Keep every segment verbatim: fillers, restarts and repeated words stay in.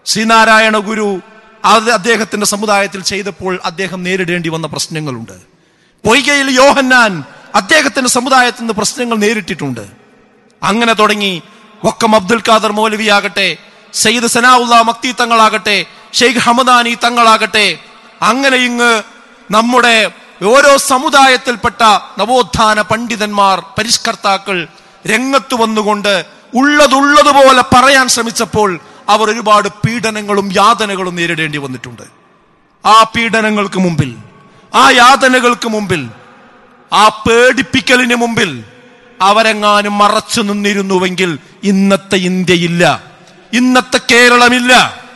ശ്രീനാരായണ ഗുരു അത് അദ്ദേഹത്തിന്റെ സമുദായത്തിൽ ചെയ്തപ്പോൾ അദ്ദേഹം നേരിടേണ്ടി വന്ന പ്രശ്നങ്ങളുണ്ട്. പൊയ്കയിൽ യോഹന്നാൻ അദ്ദേഹത്തിന്റെ സമുദായത്തിൽ നിന്ന് പ്രശ്നങ്ങൾ നേരിട്ടിട്ടുണ്ട്. അങ്ങനെ തുടങ്ങി വക്കം അബ്ദുൽ ഖാദർ മൗലവി ആകട്ടെ, സയ്യിദ് സനാഉല്ലാ മക്തി തങ്ങളാകട്ടെ, ഷെയ്ഖ് ഹമദാനി തങ്ങളാകട്ടെ, അങ്ങനെ ഇങ്ങ് നമ്മുടെ ഓരോ സമുദായത്തിൽപ്പെട്ട നവോത്ഥാന പണ്ഡിതന്മാർ, പരിഷ്കർത്താക്കൾ രംഗത്ത് വന്നുകൊണ്ട് ഉള്ളതുള്ളതുപോലെ പറയാൻ ശ്രമിച്ചപ്പോൾ അവർ ഒരുപാട് പീഡനങ്ങളും യാതനകളും നേരിടേണ്ടി വന്നിട്ടുണ്ട്. ആ പീഡനങ്ങൾക്ക് മുമ്പിൽ, ആ യാതനകൾക്ക് മുമ്പിൽ, ആ പേടിപ്പിക്കലിന് മുമ്പിൽ അവരെങ്ങാനും മറച്ചു നിന്നിരുന്നുവെങ്കിൽ ഇന്നത്തെ ഇന്ത്യയില്ല, ഇന്നത്തെ കേരളമില്ല.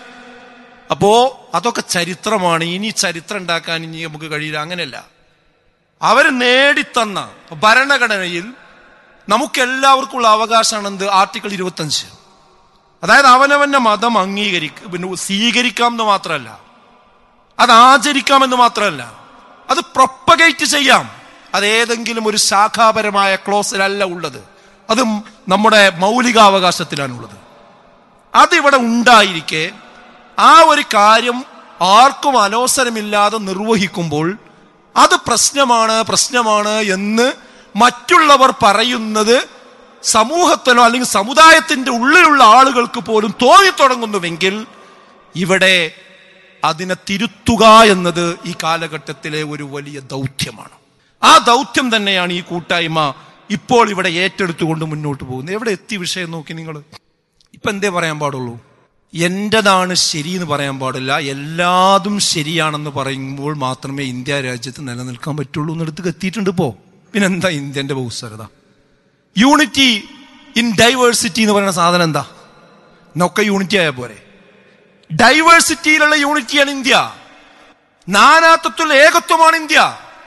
അപ്പോ അതൊക്കെ ചരിത്രമാണ്. ഇനി ചരിത്രം ഉണ്ടാക്കാൻ ഇനി നമുക്ക് കഴിയില്ല. അങ്ങനെയല്ല. അവർ നേടിത്തന്ന ഭരണഘടനയിൽ നമുക്കെല്ലാവർക്കുള്ള അവകാശമാണ് എന്ത്? ആർട്ടിക്കിൾ ഇരുപത്തഞ്ച്. അതായത് അവനവന്റെ മതം അംഗീകരിക്ക പിന്നെ സ്വീകരിക്കാം എന്ന് മാത്രമല്ല, അത് ആചരിക്കാമെന്ന് മാത്രമല്ല, അത് പ്രൊപ്പഗേറ്റ് ചെയ്യാം. അത് ഏതെങ്കിലും ഒരു ശാഖാപരമായ ക്ലോസിലല്ല ഉള്ളത്, അത് നമ്മുടെ മൗലികാവകാശത്തിലാണുള്ളത്. അതിവിടെ ഉണ്ടായിരിക്കെ ആ ഒരു കാര്യം ആർക്കും അലോസരമില്ലാതെ നിർവഹിക്കുമ്പോൾ അത് പ്രശ്നമാണ് പ്രശ്നമാണ് എന്ന് മറ്റുള്ളവർ പറയുന്നത് സമൂഹത്തിലോ അല്ലെങ്കിൽ സമുദായത്തിന്റെ ഉള്ളിലുള്ള ആളുകൾക്ക് പോലും തോന്നി തുടങ്ങുന്നുവെങ്കിൽ ഇവിടെ അതിനെ തിരുത്തുക എന്നത് ഈ കാലഘട്ടത്തിലെ ഒരു വലിയ ദൗത്യമാണ്. ആ ദൗത്യം തന്നെയാണ് ഈ കൂട്ടായ്മ ഇപ്പോൾ ഇവിടെ ഏറ്റെടുത്തുകൊണ്ട് മുന്നോട്ട് പോകുന്നത്. എവിടെ എത്തി വിഷയം നോക്കി നിങ്ങൾ. ഇപ്പൊ എന്തേ പറയാൻ പാടുള്ളൂ? എന്റേതാണ് ശരി എന്ന് പറയാൻ പാടില്ല, എല്ലാതും ശരിയാണെന്ന് പറയുമ്പോൾ മാത്രമേ ഇന്ത്യ രാജ്യത്ത് നിലനിൽക്കാൻ പറ്റുള്ളൂ എന്നിടത്ത് എത്തിയിട്ടുണ്ട് ഇപ്പോ. പിന്നെന്താ ഇന്ത്യന്റെ ബഹുസ്വരത? യൂണിറ്റി ഇൻ ഡൈവേഴ്സിറ്റി എന്ന് പറയുന്ന സാധനം എന്താ? എന്നൊക്കെ യൂണിറ്റി ആയ പോരെ? ഡൈവേഴ്സിറ്റിയിലുള്ള യൂണിറ്റിയാണ് ഇന്ത്യ. നാനാത്വത്തിൽ ഏകത്വമാണ് ഇന്ത്യ.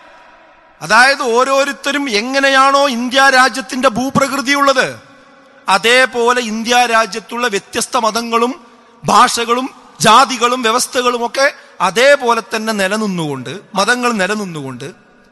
അതായത് ഓരോരുത്തരും എങ്ങനെയാണോ ഇന്ത്യ രാജ്യത്തിന്റെ ഭൂപ്രകൃതി ഉള്ളത്, അതേപോലെ ഇന്ത്യ രാജ്യത്തുള്ള വ്യത്യസ്ത മതങ്ങളും ഭാഷകളും ജാതികളും വ്യവസ്ഥകളും ഒക്കെ അതേപോലെ തന്നെ നിലനിന്നുകൊണ്ട്, മതങ്ങൾ നിലനിന്നുകൊണ്ട്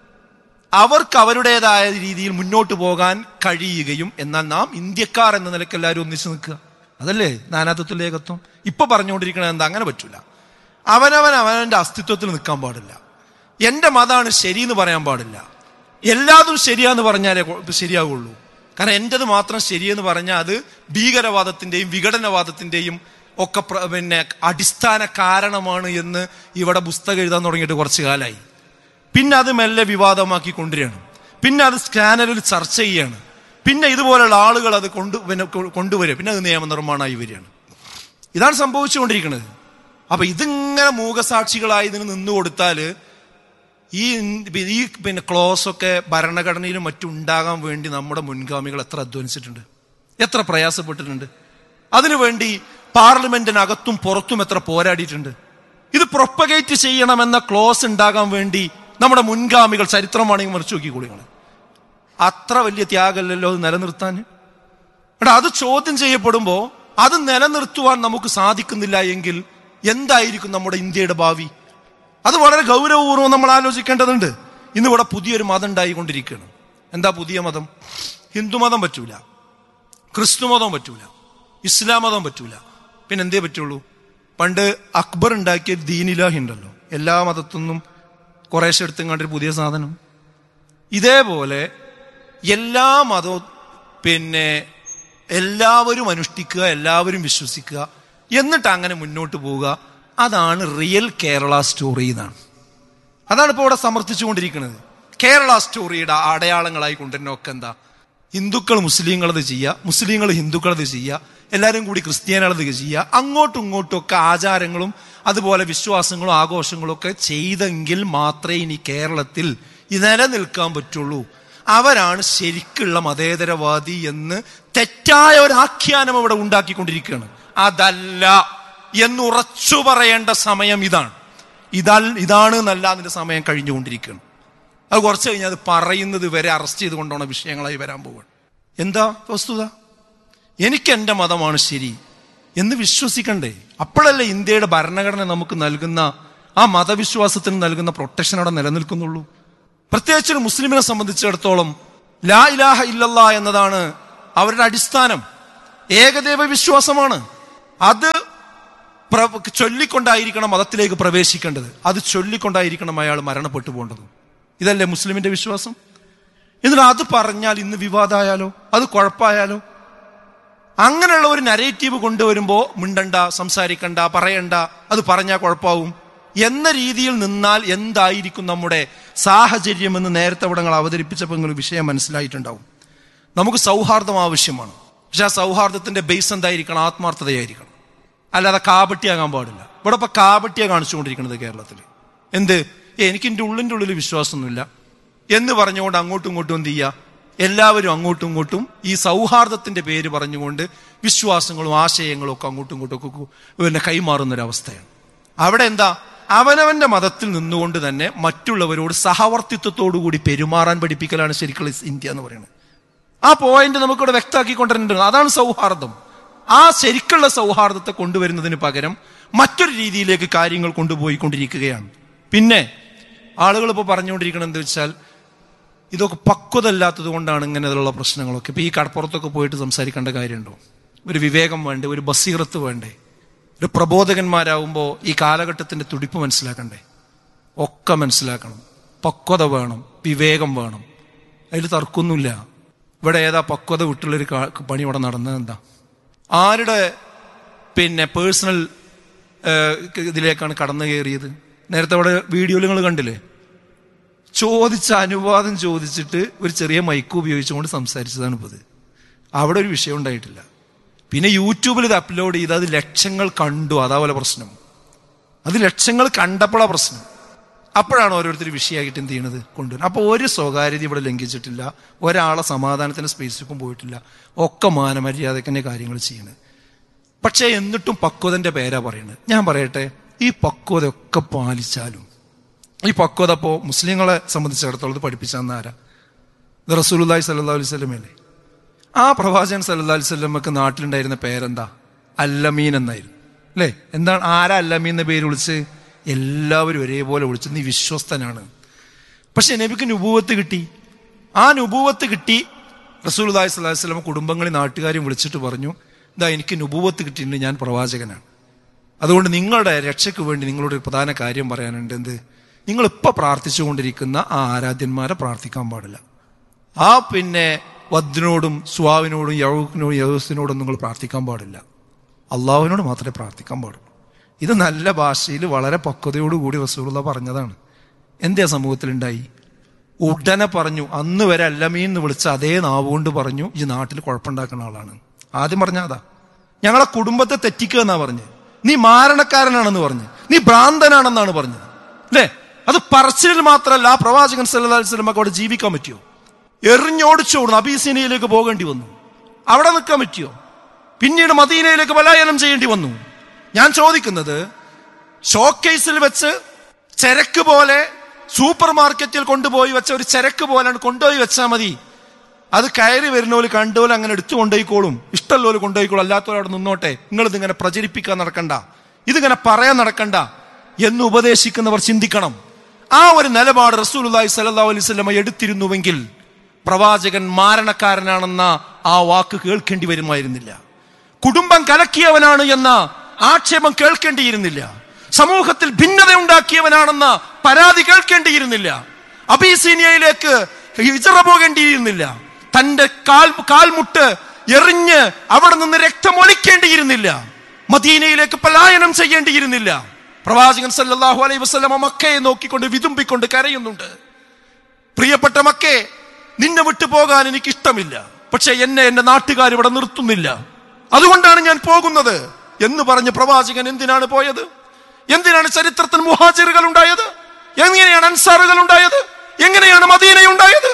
അവർക്ക് അവരുടേതായ രീതിയിൽ മുന്നോട്ട് പോകാൻ കഴിയുകയും, എന്നാൽ നാം ഇന്ത്യക്കാർ എന്ന നിലയ്ക്ക് എല്ലാവരും ഒന്നിച്ചു നിൽക്കുക. അതല്ലേ നാനാത്വത്തിൽ ഏകത്വം. ഇപ്പൊ പറഞ്ഞുകൊണ്ടിരിക്കണത് എന്താ? അങ്ങനെ പറ്റൂല. അവനവൻ അവനവന്റെ അസ്തിത്വത്തിൽ നിൽക്കാൻ പാടില്ല. എന്റെ മതമാണ് ശരി എന്ന് പറയാൻ പാടില്ല. എല്ലാതും ശരിയാന്ന് പറഞ്ഞാലേ ശരിയാവുള്ളൂ. കാരണം എന്റേത് മാത്രം ശരിയെന്ന് പറഞ്ഞാൽ അത് ഭീകരവാദത്തിന്റെയും വിഘടനവാദത്തിന്റെയും ഒക്കെ പിന്നെ അടിസ്ഥാന കാരണമാണ് എന്ന് ഇവിടെ പുസ്തകം എഴുതാൻ തുടങ്ങിയിട്ട് കുറച്ചു കാലമായി. പിന്നെ അത് മെല്ലെ വിവാദമാക്കി കൊണ്ടുവരികയാണ്. പിന്നെ അത് സ്കാനറിൽ ചർച്ച ചെയ്യാണ്. പിന്നെ ഇതുപോലുള്ള ആളുകൾ അത് കൊണ്ടു പിന്നെ കൊണ്ടുവരിക. പിന്നെ അത് നിയമനിർമ്മാണമായി വരികയാണ്. ഇതാണ് സംഭവിച്ചുകൊണ്ടിരിക്കുന്നത്. അപ്പൊ ഇതിങ്ങനെ മൂകസാക്ഷികളായി ഇതിന് നിന്നു കൊടുത്താല് ഈ ഈ പിന്നെ ക്ലോസ് ഒക്കെ ഭരണഘടനയിലും മറ്റും ഉണ്ടാകാൻ വേണ്ടി നമ്മുടെ മുൻഗാമികൾ എത്ര അധ്വാനിച്ചിട്ടുണ്ട്, എത്ര പ്രയാസപ്പെട്ടിട്ടുണ്ട്. അതിനുവേണ്ടി പാർലമെന്റിനകത്തും പുറത്തും എത്ര പോരാടിയിട്ടുണ്ട്. ഇത് പ്രൊപ്പഗേറ്റ് ചെയ്യണമെന്ന ക്ലോസ് ഉണ്ടാകാൻ വേണ്ടി നമ്മുടെ മുൻഗാമികൾ ചരിത്രമാണെങ്കിൽ മറിച്ച് നോക്കിക്കൂടിയാണ്. അത്ര വലിയ ത്യാഗമല്ലല്ലോ അത് നിലനിർത്താൻ. എടാ, അത് ചോദ്യം ചെയ്യപ്പെടുമ്പോ അത് നിലനിർത്തുവാൻ നമുക്ക് സാധിക്കുന്നില്ല എങ്കിൽ എന്തായിരിക്കും നമ്മുടെ ഇന്ത്യയുടെ ഭാവി? അത് വളരെ ഗൗരവപൂർവ്വം നമ്മൾ ആലോചിക്കേണ്ടതുണ്ട്. ഇന്നിവിടെ പുതിയൊരു മതം ഉണ്ടായിക്കൊണ്ടിരിക്കുകയാണ്. എന്താ പുതിയ മതം? ഹിന്ദു മതം പറ്റൂല, ക്രിസ്തു മതം പറ്റൂല, ഇസ്ലാം മതം പറ്റൂല. പിന്നെ എന്തേ പറ്റുള്ളൂ? പണ്ട് അക്ബർ ഉണ്ടാക്കിയ ദീനിലാഹി ഉണ്ടല്ലോ, എല്ലാ മതത്തിനും കുറേശ്ശെ എടുത്തും കണ്ടൊരു പുതിയ സാധനം. ഇതേപോലെ എല്ലാ മതവും പിന്നെ എല്ലാവരും അനുഷ്ഠിക്കുക, എല്ലാവരും വിശ്വസിക്കുക, എന്നിട്ട് അങ്ങനെ മുന്നോട്ട് പോവുക. അതാണ് റിയൽ കേരള സ്റ്റോറി എന്നാണ്. അതാണ് ഇപ്പോൾ ഇവിടെ സമർത്ഥിച്ചുകൊണ്ടിരിക്കുന്നത്. കേരള സ്റ്റോറിയുടെ അടയാളങ്ങളായി കൊണ്ടുവരുന്നൊക്കെ എന്താ? ഹിന്ദുക്കൾ മുസ്ലിങ്ങളത് ചെയ്യുക, മുസ്ലിങ്ങൾ ഹിന്ദുക്കളത് ചെയ്യുക, എല്ലാവരും കൂടി ക്രിസ്ത്യാനികളത് ചെയ്യുക, അങ്ങോട്ടും ഇങ്ങോട്ടും ഒക്കെ ആചാരങ്ങളും അതുപോലെ വിശ്വാസങ്ങളും ആഘോഷങ്ങളും ഒക്കെ ചെയ്തെങ്കിൽ മാത്രമേ ഇനി കേരളത്തിൽ നിലനിൽക്കാൻ പറ്റുള്ളൂ. അവരാണ് ശരിക്കുള്ള മതേതരവാദി എന്ന് തെറ്റായ ഒരു ആഖ്യാനം ഇവിടെ ഉണ്ടാക്കിക്കൊണ്ടിരിക്കുകയാണ്. അതല്ല എന്നുറച്ചു പറയേണ്ട സമയം ഇതാണ്. ഇതാ ഇതാണ് എന്നല്ല അതിന്റെ സമയം കഴിഞ്ഞുകൊണ്ടിരിക്കുകയാണ്. അത് കുറച്ച് കഴിഞ്ഞാൽ അത് പറയുന്നത് വരെ അറസ്റ്റ് ചെയ്ത് കൊണ്ടുപോകുന്ന വിഷയങ്ങളായി വരാൻ പോവുകയാണ്. എന്താ വസ്തുത? എനിക്ക് എൻ്റെ മതമാണ് ശരി എന്ന് വിശ്വസിക്കണ്ടേ? അപ്പോഴല്ലേ ഇന്ത്യയുടെ ഭരണഘടന നമുക്ക് നൽകുന്ന ആ മതവിശ്വാസത്തിന് നൽകുന്ന പ്രൊട്ടക്ഷൻ അവിടെ നിലനിൽക്കുന്നുള്ളൂ. പ്രത്യേകിച്ച് ഒരു മുസ്ലിമിനെ സംബന്ധിച്ചിടത്തോളം ലാ ഇലാഹ ഇല്ലല്ലാ എന്നതാണ് അവരുടെ അടിസ്ഥാനം. ഏകദൈവ വിശ്വാസമാണ്. അത് ചൊല്ലിക്കൊണ്ടായിരിക്കണം മതത്തിലേക്ക് പ്രവേശിക്കേണ്ടത്, അത് ചൊല്ലിക്കൊണ്ടായിരിക്കണം അയാൾ മരണപ്പെട്ടു പോകേണ്ടത്. ഇതല്ലേ മുസ്ലിമിന്റെ വിശ്വാസം? എന്നിട്ട് അത് പറഞ്ഞാൽ ഇന്ന് വിവാദമായാലോ, അത് കുഴപ്പമായാലോ? അങ്ങനെയുള്ള ഒരു നരേറ്റീവ് കൊണ്ടുവരുമ്പോ മിണ്ടണ്ട, സംസാരിക്കണ്ട, പറയണ്ട, അത് പറഞ്ഞാൽ കുഴപ്പമാവും എന്ന രീതിയിൽ നിന്നാൽ എന്തായിരിക്കും നമ്മുടെ സാഹചര്യം എന്ന് നേരത്തെ അവിടെ നിങ്ങൾ അവതരിപ്പിച്ചപ്പോൾ നിങ്ങൾ വിഷയം മനസ്സിലായിട്ടുണ്ടാവും. നമുക്ക് സൗഹാർദ്ദം ആവശ്യമാണ്. പക്ഷെ ആ സൗഹാർദ്ദത്തിന്റെ ബേസ് എന്തായിരിക്കണം? ആത്മാർത്ഥതയായിരിക്കണം. അല്ലാതെ കാപട്യാകാൻ പാടില്ല. ഇവിടെ ഇപ്പൊ കാപട്യ കാണിച്ചുകൊണ്ടിരിക്കുന്നത് കേരളത്തിൽ. എന്ത്? എനിക്ക് എൻ്റെ ഉള്ളിൻ്റെ ഉള്ളിൽ വിശ്വാസമൊന്നുമില്ല എന്ന് പറഞ്ഞുകൊണ്ട് അങ്ങോട്ടും ഇങ്ങോട്ടും എന്ത് ചെയ്യുക? എല്ലാവരും അങ്ങോട്ടും ഇങ്ങോട്ടും ഈ സൗഹാർദ്ദത്തിന്റെ പേര് പറഞ്ഞുകൊണ്ട് വിശ്വാസങ്ങളും ആശയങ്ങളും ഒക്കെ അങ്ങോട്ടും ഇങ്ങോട്ടും ഒക്കെ പിന്നെ കൈമാറുന്നൊരവസ്ഥയാണ്. അവിടെ എന്താ? അവനവന്റെ മതത്തിൽ നിന്നുകൊണ്ട് തന്നെ മറ്റുള്ളവരോട് സഹവർത്തിത്വത്തോടു കൂടി പെരുമാറാൻ പഠിപ്പിക്കലാണ് ശരിക്കുള്ള ഇന്ത്യ എന്ന് പറയുന്നത്. ആ പോയിന്റ് നമുക്കിവിടെ വ്യക്തമാക്കിക്കൊണ്ടിട്ടുണ്ട്. അതാണ് സൗഹാർദ്ദം. ആ ശരിക്കുള്ള സൗഹാർദ്ദത്തെ കൊണ്ടുവരുന്നതിന് പകരം മറ്റൊരു രീതിയിലേക്ക് കാര്യങ്ങൾ കൊണ്ടുപോയിക്കൊണ്ടിരിക്കുകയാണ്. പിന്നെ ആളുകൾ ഇപ്പോൾ പറഞ്ഞുകൊണ്ടിരിക്കണം എന്താ വെച്ചാൽ ഇതൊക്കെ പക്വത അല്ലാത്തത് കൊണ്ടാണ് ഇങ്ങനെയുള്ള പ്രശ്നങ്ങളൊക്കെ. ഇപ്പൊ ഈ കടപ്പുറത്തൊക്കെ പോയിട്ട് സംസാരിക്കേണ്ട കാര്യമുണ്ടോ? ഒരു വിവേകം വേണ്ടേ? ഒരു ബസീറത്ത് വേണ്ടേ? ഒരു പ്രബോധകന്മാരാകുമ്പോൾ ഈ കാലഘട്ടത്തിന്റെ തുടിപ്പ് മനസ്സിലാക്കണ്ടേ? ഒക്കെ മനസ്സിലാക്കണം. പക്വത വേണം, വിവേകം വേണം. അതിൽ തർക്കമൊന്നുമില്ല. ഇവിടെ ഏതാ പക്വത വിട്ടുള്ളൊരു പണി ഇവിടെ നടന്നത്? എന്താ? ആരുടെ പിന്നെ പേഴ്സണൽ ഇതിലേക്കാണ് കടന്നു കയറിയത്? നേരത്തെ അവിടെ വീഡിയോയിൽ നിങ്ങൾ കണ്ടില്ലേ? ചോദിച്ച അനുവാദം ചോദിച്ചിട്ട് ഒരു ചെറിയ മൈക്ക് ഉപയോഗിച്ചുകൊണ്ട് സംസാരിച്ചതാണ് ഇപ്പോൾ ഇത്. അവിടെ ഒരു വിഷയം ഉണ്ടായിട്ടില്ല. പിന്നെ യൂട്യൂബിൽ ഇത് അപ്ലോഡ് ചെയ്ത് അത് ലക്ഷങ്ങൾ കണ്ടു. അതാപോലെ പ്രശ്നം. അത് ലക്ഷങ്ങൾ കണ്ടപ്പോഴാണ് പ്രശ്നം. അപ്പോഴാണ് ഓരോരുത്തർ വിഷയമായിട്ട് എന്ത് ചെയ്യണത് കൊണ്ടുവരുന്നത്. അപ്പോൾ ഒരു സ്വകാര്യത ഇവിടെ ലംഘിച്ചിട്ടില്ല, ഒരാളെ സമാധാനത്തിന് സ്പേസിലേക്കും പോയിട്ടില്ല. ഒക്കെ മാനമര്യാദക്ക് തന്നെ കാര്യങ്ങൾ ചെയ്യണത്. പക്ഷേ എന്നിട്ടും പക്വതന്റെ പേരാ പറയുന്നത്. ഞാൻ പറയട്ടെ, ഈ പക്വതയൊക്കെ പാലിച്ചാലും ഈ പക്വത ഇപ്പോൾ മുസ്ലിങ്ങളെ സംബന്ധിച്ചിടത്തോളം ഇത് പഠിപ്പിച്ച ആരാ? ഇത് റസൂലുള്ളാഹി സ്വല്ലല്ലാഹു അലൈഹി വസല്ലമയല്ലേ? ആ പ്രവാചകൻ സല്ലല്ലാഹു അലൈഹി വസല്ലമക്ക് നാട്ടിലുണ്ടായിരുന്ന പേരെന്താ? അല്ലമീൻ എന്നായിരുന്നു അല്ലേ? എന്താണ്? ആരാ അല്ലമീൻ എന്ന പേര് വിളിച്ച്? എല്ലാവരും ഒരേപോലെ വിളിച്ചു. നീ വിശ്വസ്തനാണ്. പക്ഷെ നബിക്ക് നുബൂവത്ത് കിട്ടി. ആ നുബൂവത്ത് കിട്ടി റസൂലുള്ളാഹി സ്വല്ലല്ലാഹു അലൈഹി വസല്ലം കുടുംബങ്ങളിൽ നാട്ടുകാരും വിളിച്ചിട്ട് പറഞ്ഞു, ഇതാ എനിക്ക് നുബൂവത്ത് കിട്ടിയിട്ടുണ്ട്, ഞാൻ പ്രവാചകനാണ്. അതുകൊണ്ട് നിങ്ങളുടെ രക്ഷയ്ക്ക് വേണ്ടി നിങ്ങളോട് ഒരു പ്രധാന കാര്യം പറയാനുണ്ട്. എന്ത്? നിങ്ങളിപ്പോൾ പ്രാർത്ഥിച്ചുകൊണ്ടിരിക്കുന്ന ആ ആരാധ്യന്മാരെ പ്രാർത്ഥിക്കാൻ പാടില്ല. ആ പിന്നെ വദ്ദിനോടും സ്വാവിനോടും യൗക്കിനോടും യൗസിനോടും നിങ്ങൾ പ്രാർത്ഥിക്കാൻ പാടില്ല. അള്ളാഹുവിനോട് മാത്രമേ പ്രാർത്ഥിക്കാൻ പാടുള്ളൂ. ഇത് നല്ല ഭാഷയിൽ വളരെ പക്വതയോടുകൂടി റസൂലുള്ളാഹി പറഞ്ഞതാണ്. എന്തേ സമൂഹത്തിലുണ്ടായി? ഉടനെ പറഞ്ഞു. അന്ന് വരെ അല്ലമീൻ എന്ന് വിളിച്ച അതേ നാവുകൊണ്ട് പറഞ്ഞു, ഈ നാട്ടിൽ കുഴപ്പമുണ്ടാക്കുന്ന ആളാണ്. ആദ്യം പറഞ്ഞ അതാ, ഞങ്ങളെ കുടുംബത്തെ തെറ്റിക്കുക എന്നാ പറഞ്ഞ്. നീ മാരണക്കാരനാണെന്ന് പറഞ്ഞ്, നീ ഭ്രാന്തനാണെന്നാണ് പറഞ്ഞത് അല്ലേ? അത് പറച്ചിലിൽ മാത്രമല്ല, ആ പ്രവാചകൻ സല്ലല്ലാഹു അലൈഹി വസല്ലം അവിടെ ജീവിക്കാൻ പറ്റിയോ? എറിഞ്ഞോടിച്ചോടുന്നു. അബീസിനിയയിലേക്ക് പോകേണ്ടി വന്നു. അവിടെ നിൽക്കാൻ പറ്റിയോ? പിന്നീട് മദീനയിലേക്ക് പലായനം ചെയ്യേണ്ടി വന്നു. ഞാൻ ചോദിക്കുന്നത്, ഷോക്കേസിൽ വെച്ച് ചരക്ക് പോലെ സൂപ്പർ മാർക്കറ്റിൽ കൊണ്ടുപോയി വെച്ച ഒരു ചരക്ക് പോലെയാണ് കൊണ്ടുപോയി വെച്ചാൽ മതി. അത് കയറി വരുന്നോല് കണ്ടോല് അങ്ങനെ എടുത്തു കൊണ്ടുപോയിക്കോളും. ഇഷ്ടമുള്ളവര് കൊണ്ടുപോയിക്കോളും, അല്ലാത്തവർ അവിടെ നിന്നോട്ടെ. നിങ്ങളിതിങ്ങനെ പ്രചരിപ്പിക്കാൻ നടക്കണ്ട, ഇതിങ്ങനെ പറയാൻ നടക്കണ്ട എന്ന് ഉപദേശിക്കുന്നവർ ചിന്തിക്കണം. ആ ഒരു നിലപാട് റസൂലുള്ളാഹി സ്വല്ലല്ലാഹു അലൈഹി വസല്ലം എടുത്തിരുന്നുവെങ്കിൽ പ്രവാചകൻ മാരണക്കാരനാണെന്ന ആ വാക്ക് കേൾക്കേണ്ടി വരുമായിരുന്നില്ല. കുടുംബം കലക്കിയവനാണ് എന്ന ആക്ഷേപം കേൾക്കേണ്ടിയിരുന്നില്ല. സമൂഹത്തിൽ ഭിന്നത ഉണ്ടാക്കിയവനാണെന്ന പരാതി കേൾക്കേണ്ടിയിരുന്നില്ല. അബീസീനിയയിലേക്ക് ഹിജ്റ പോകേണ്ടിയിരുന്നില്ല. തന്റെ കാൽ കാൽമുട്ട് എറിഞ്ഞ് അവിടെ നിന്ന് രക്തമൊലിക്കേണ്ടിയിരുന്നില്ല. മദീനയിലേക്ക് പലായനം ചെയ്യേണ്ടിയിരുന്നില്ല. പ്രവാചകൻ സല്ലല്ലാഹു അലൈഹി വസല്ലം മക്കയെ നോക്കിക്കൊണ്ട് വിതുമ്പിക്കൊണ്ട് കരയുന്നുണ്ട്. പ്രിയപ്പെട്ട മക്കേ, നിന്നെ വിട്ടു പോകാൻ എനിക്ക് ഇഷ്ടമില്ല, പക്ഷെ എന്നെ എന്റെ നാട്ടുകാർ ഇവിടെ നിർത്തുന്നില്ല, അതുകൊണ്ടാണ് ഞാൻ പോകുന്നത് എന്ന് പറഞ്ഞ് പ്രവാചകൻ എന്തിനാണ് പോയത്? എന്തിനാണ് ചരിത്രത്തിൽ മുഹാജിറുകൾ ഉണ്ടായത്? എങ്ങനെയാണ് അൻസാറുകൾ ഉണ്ടായത്? എങ്ങനെയാണ് മദീന ഉണ്ടായത്?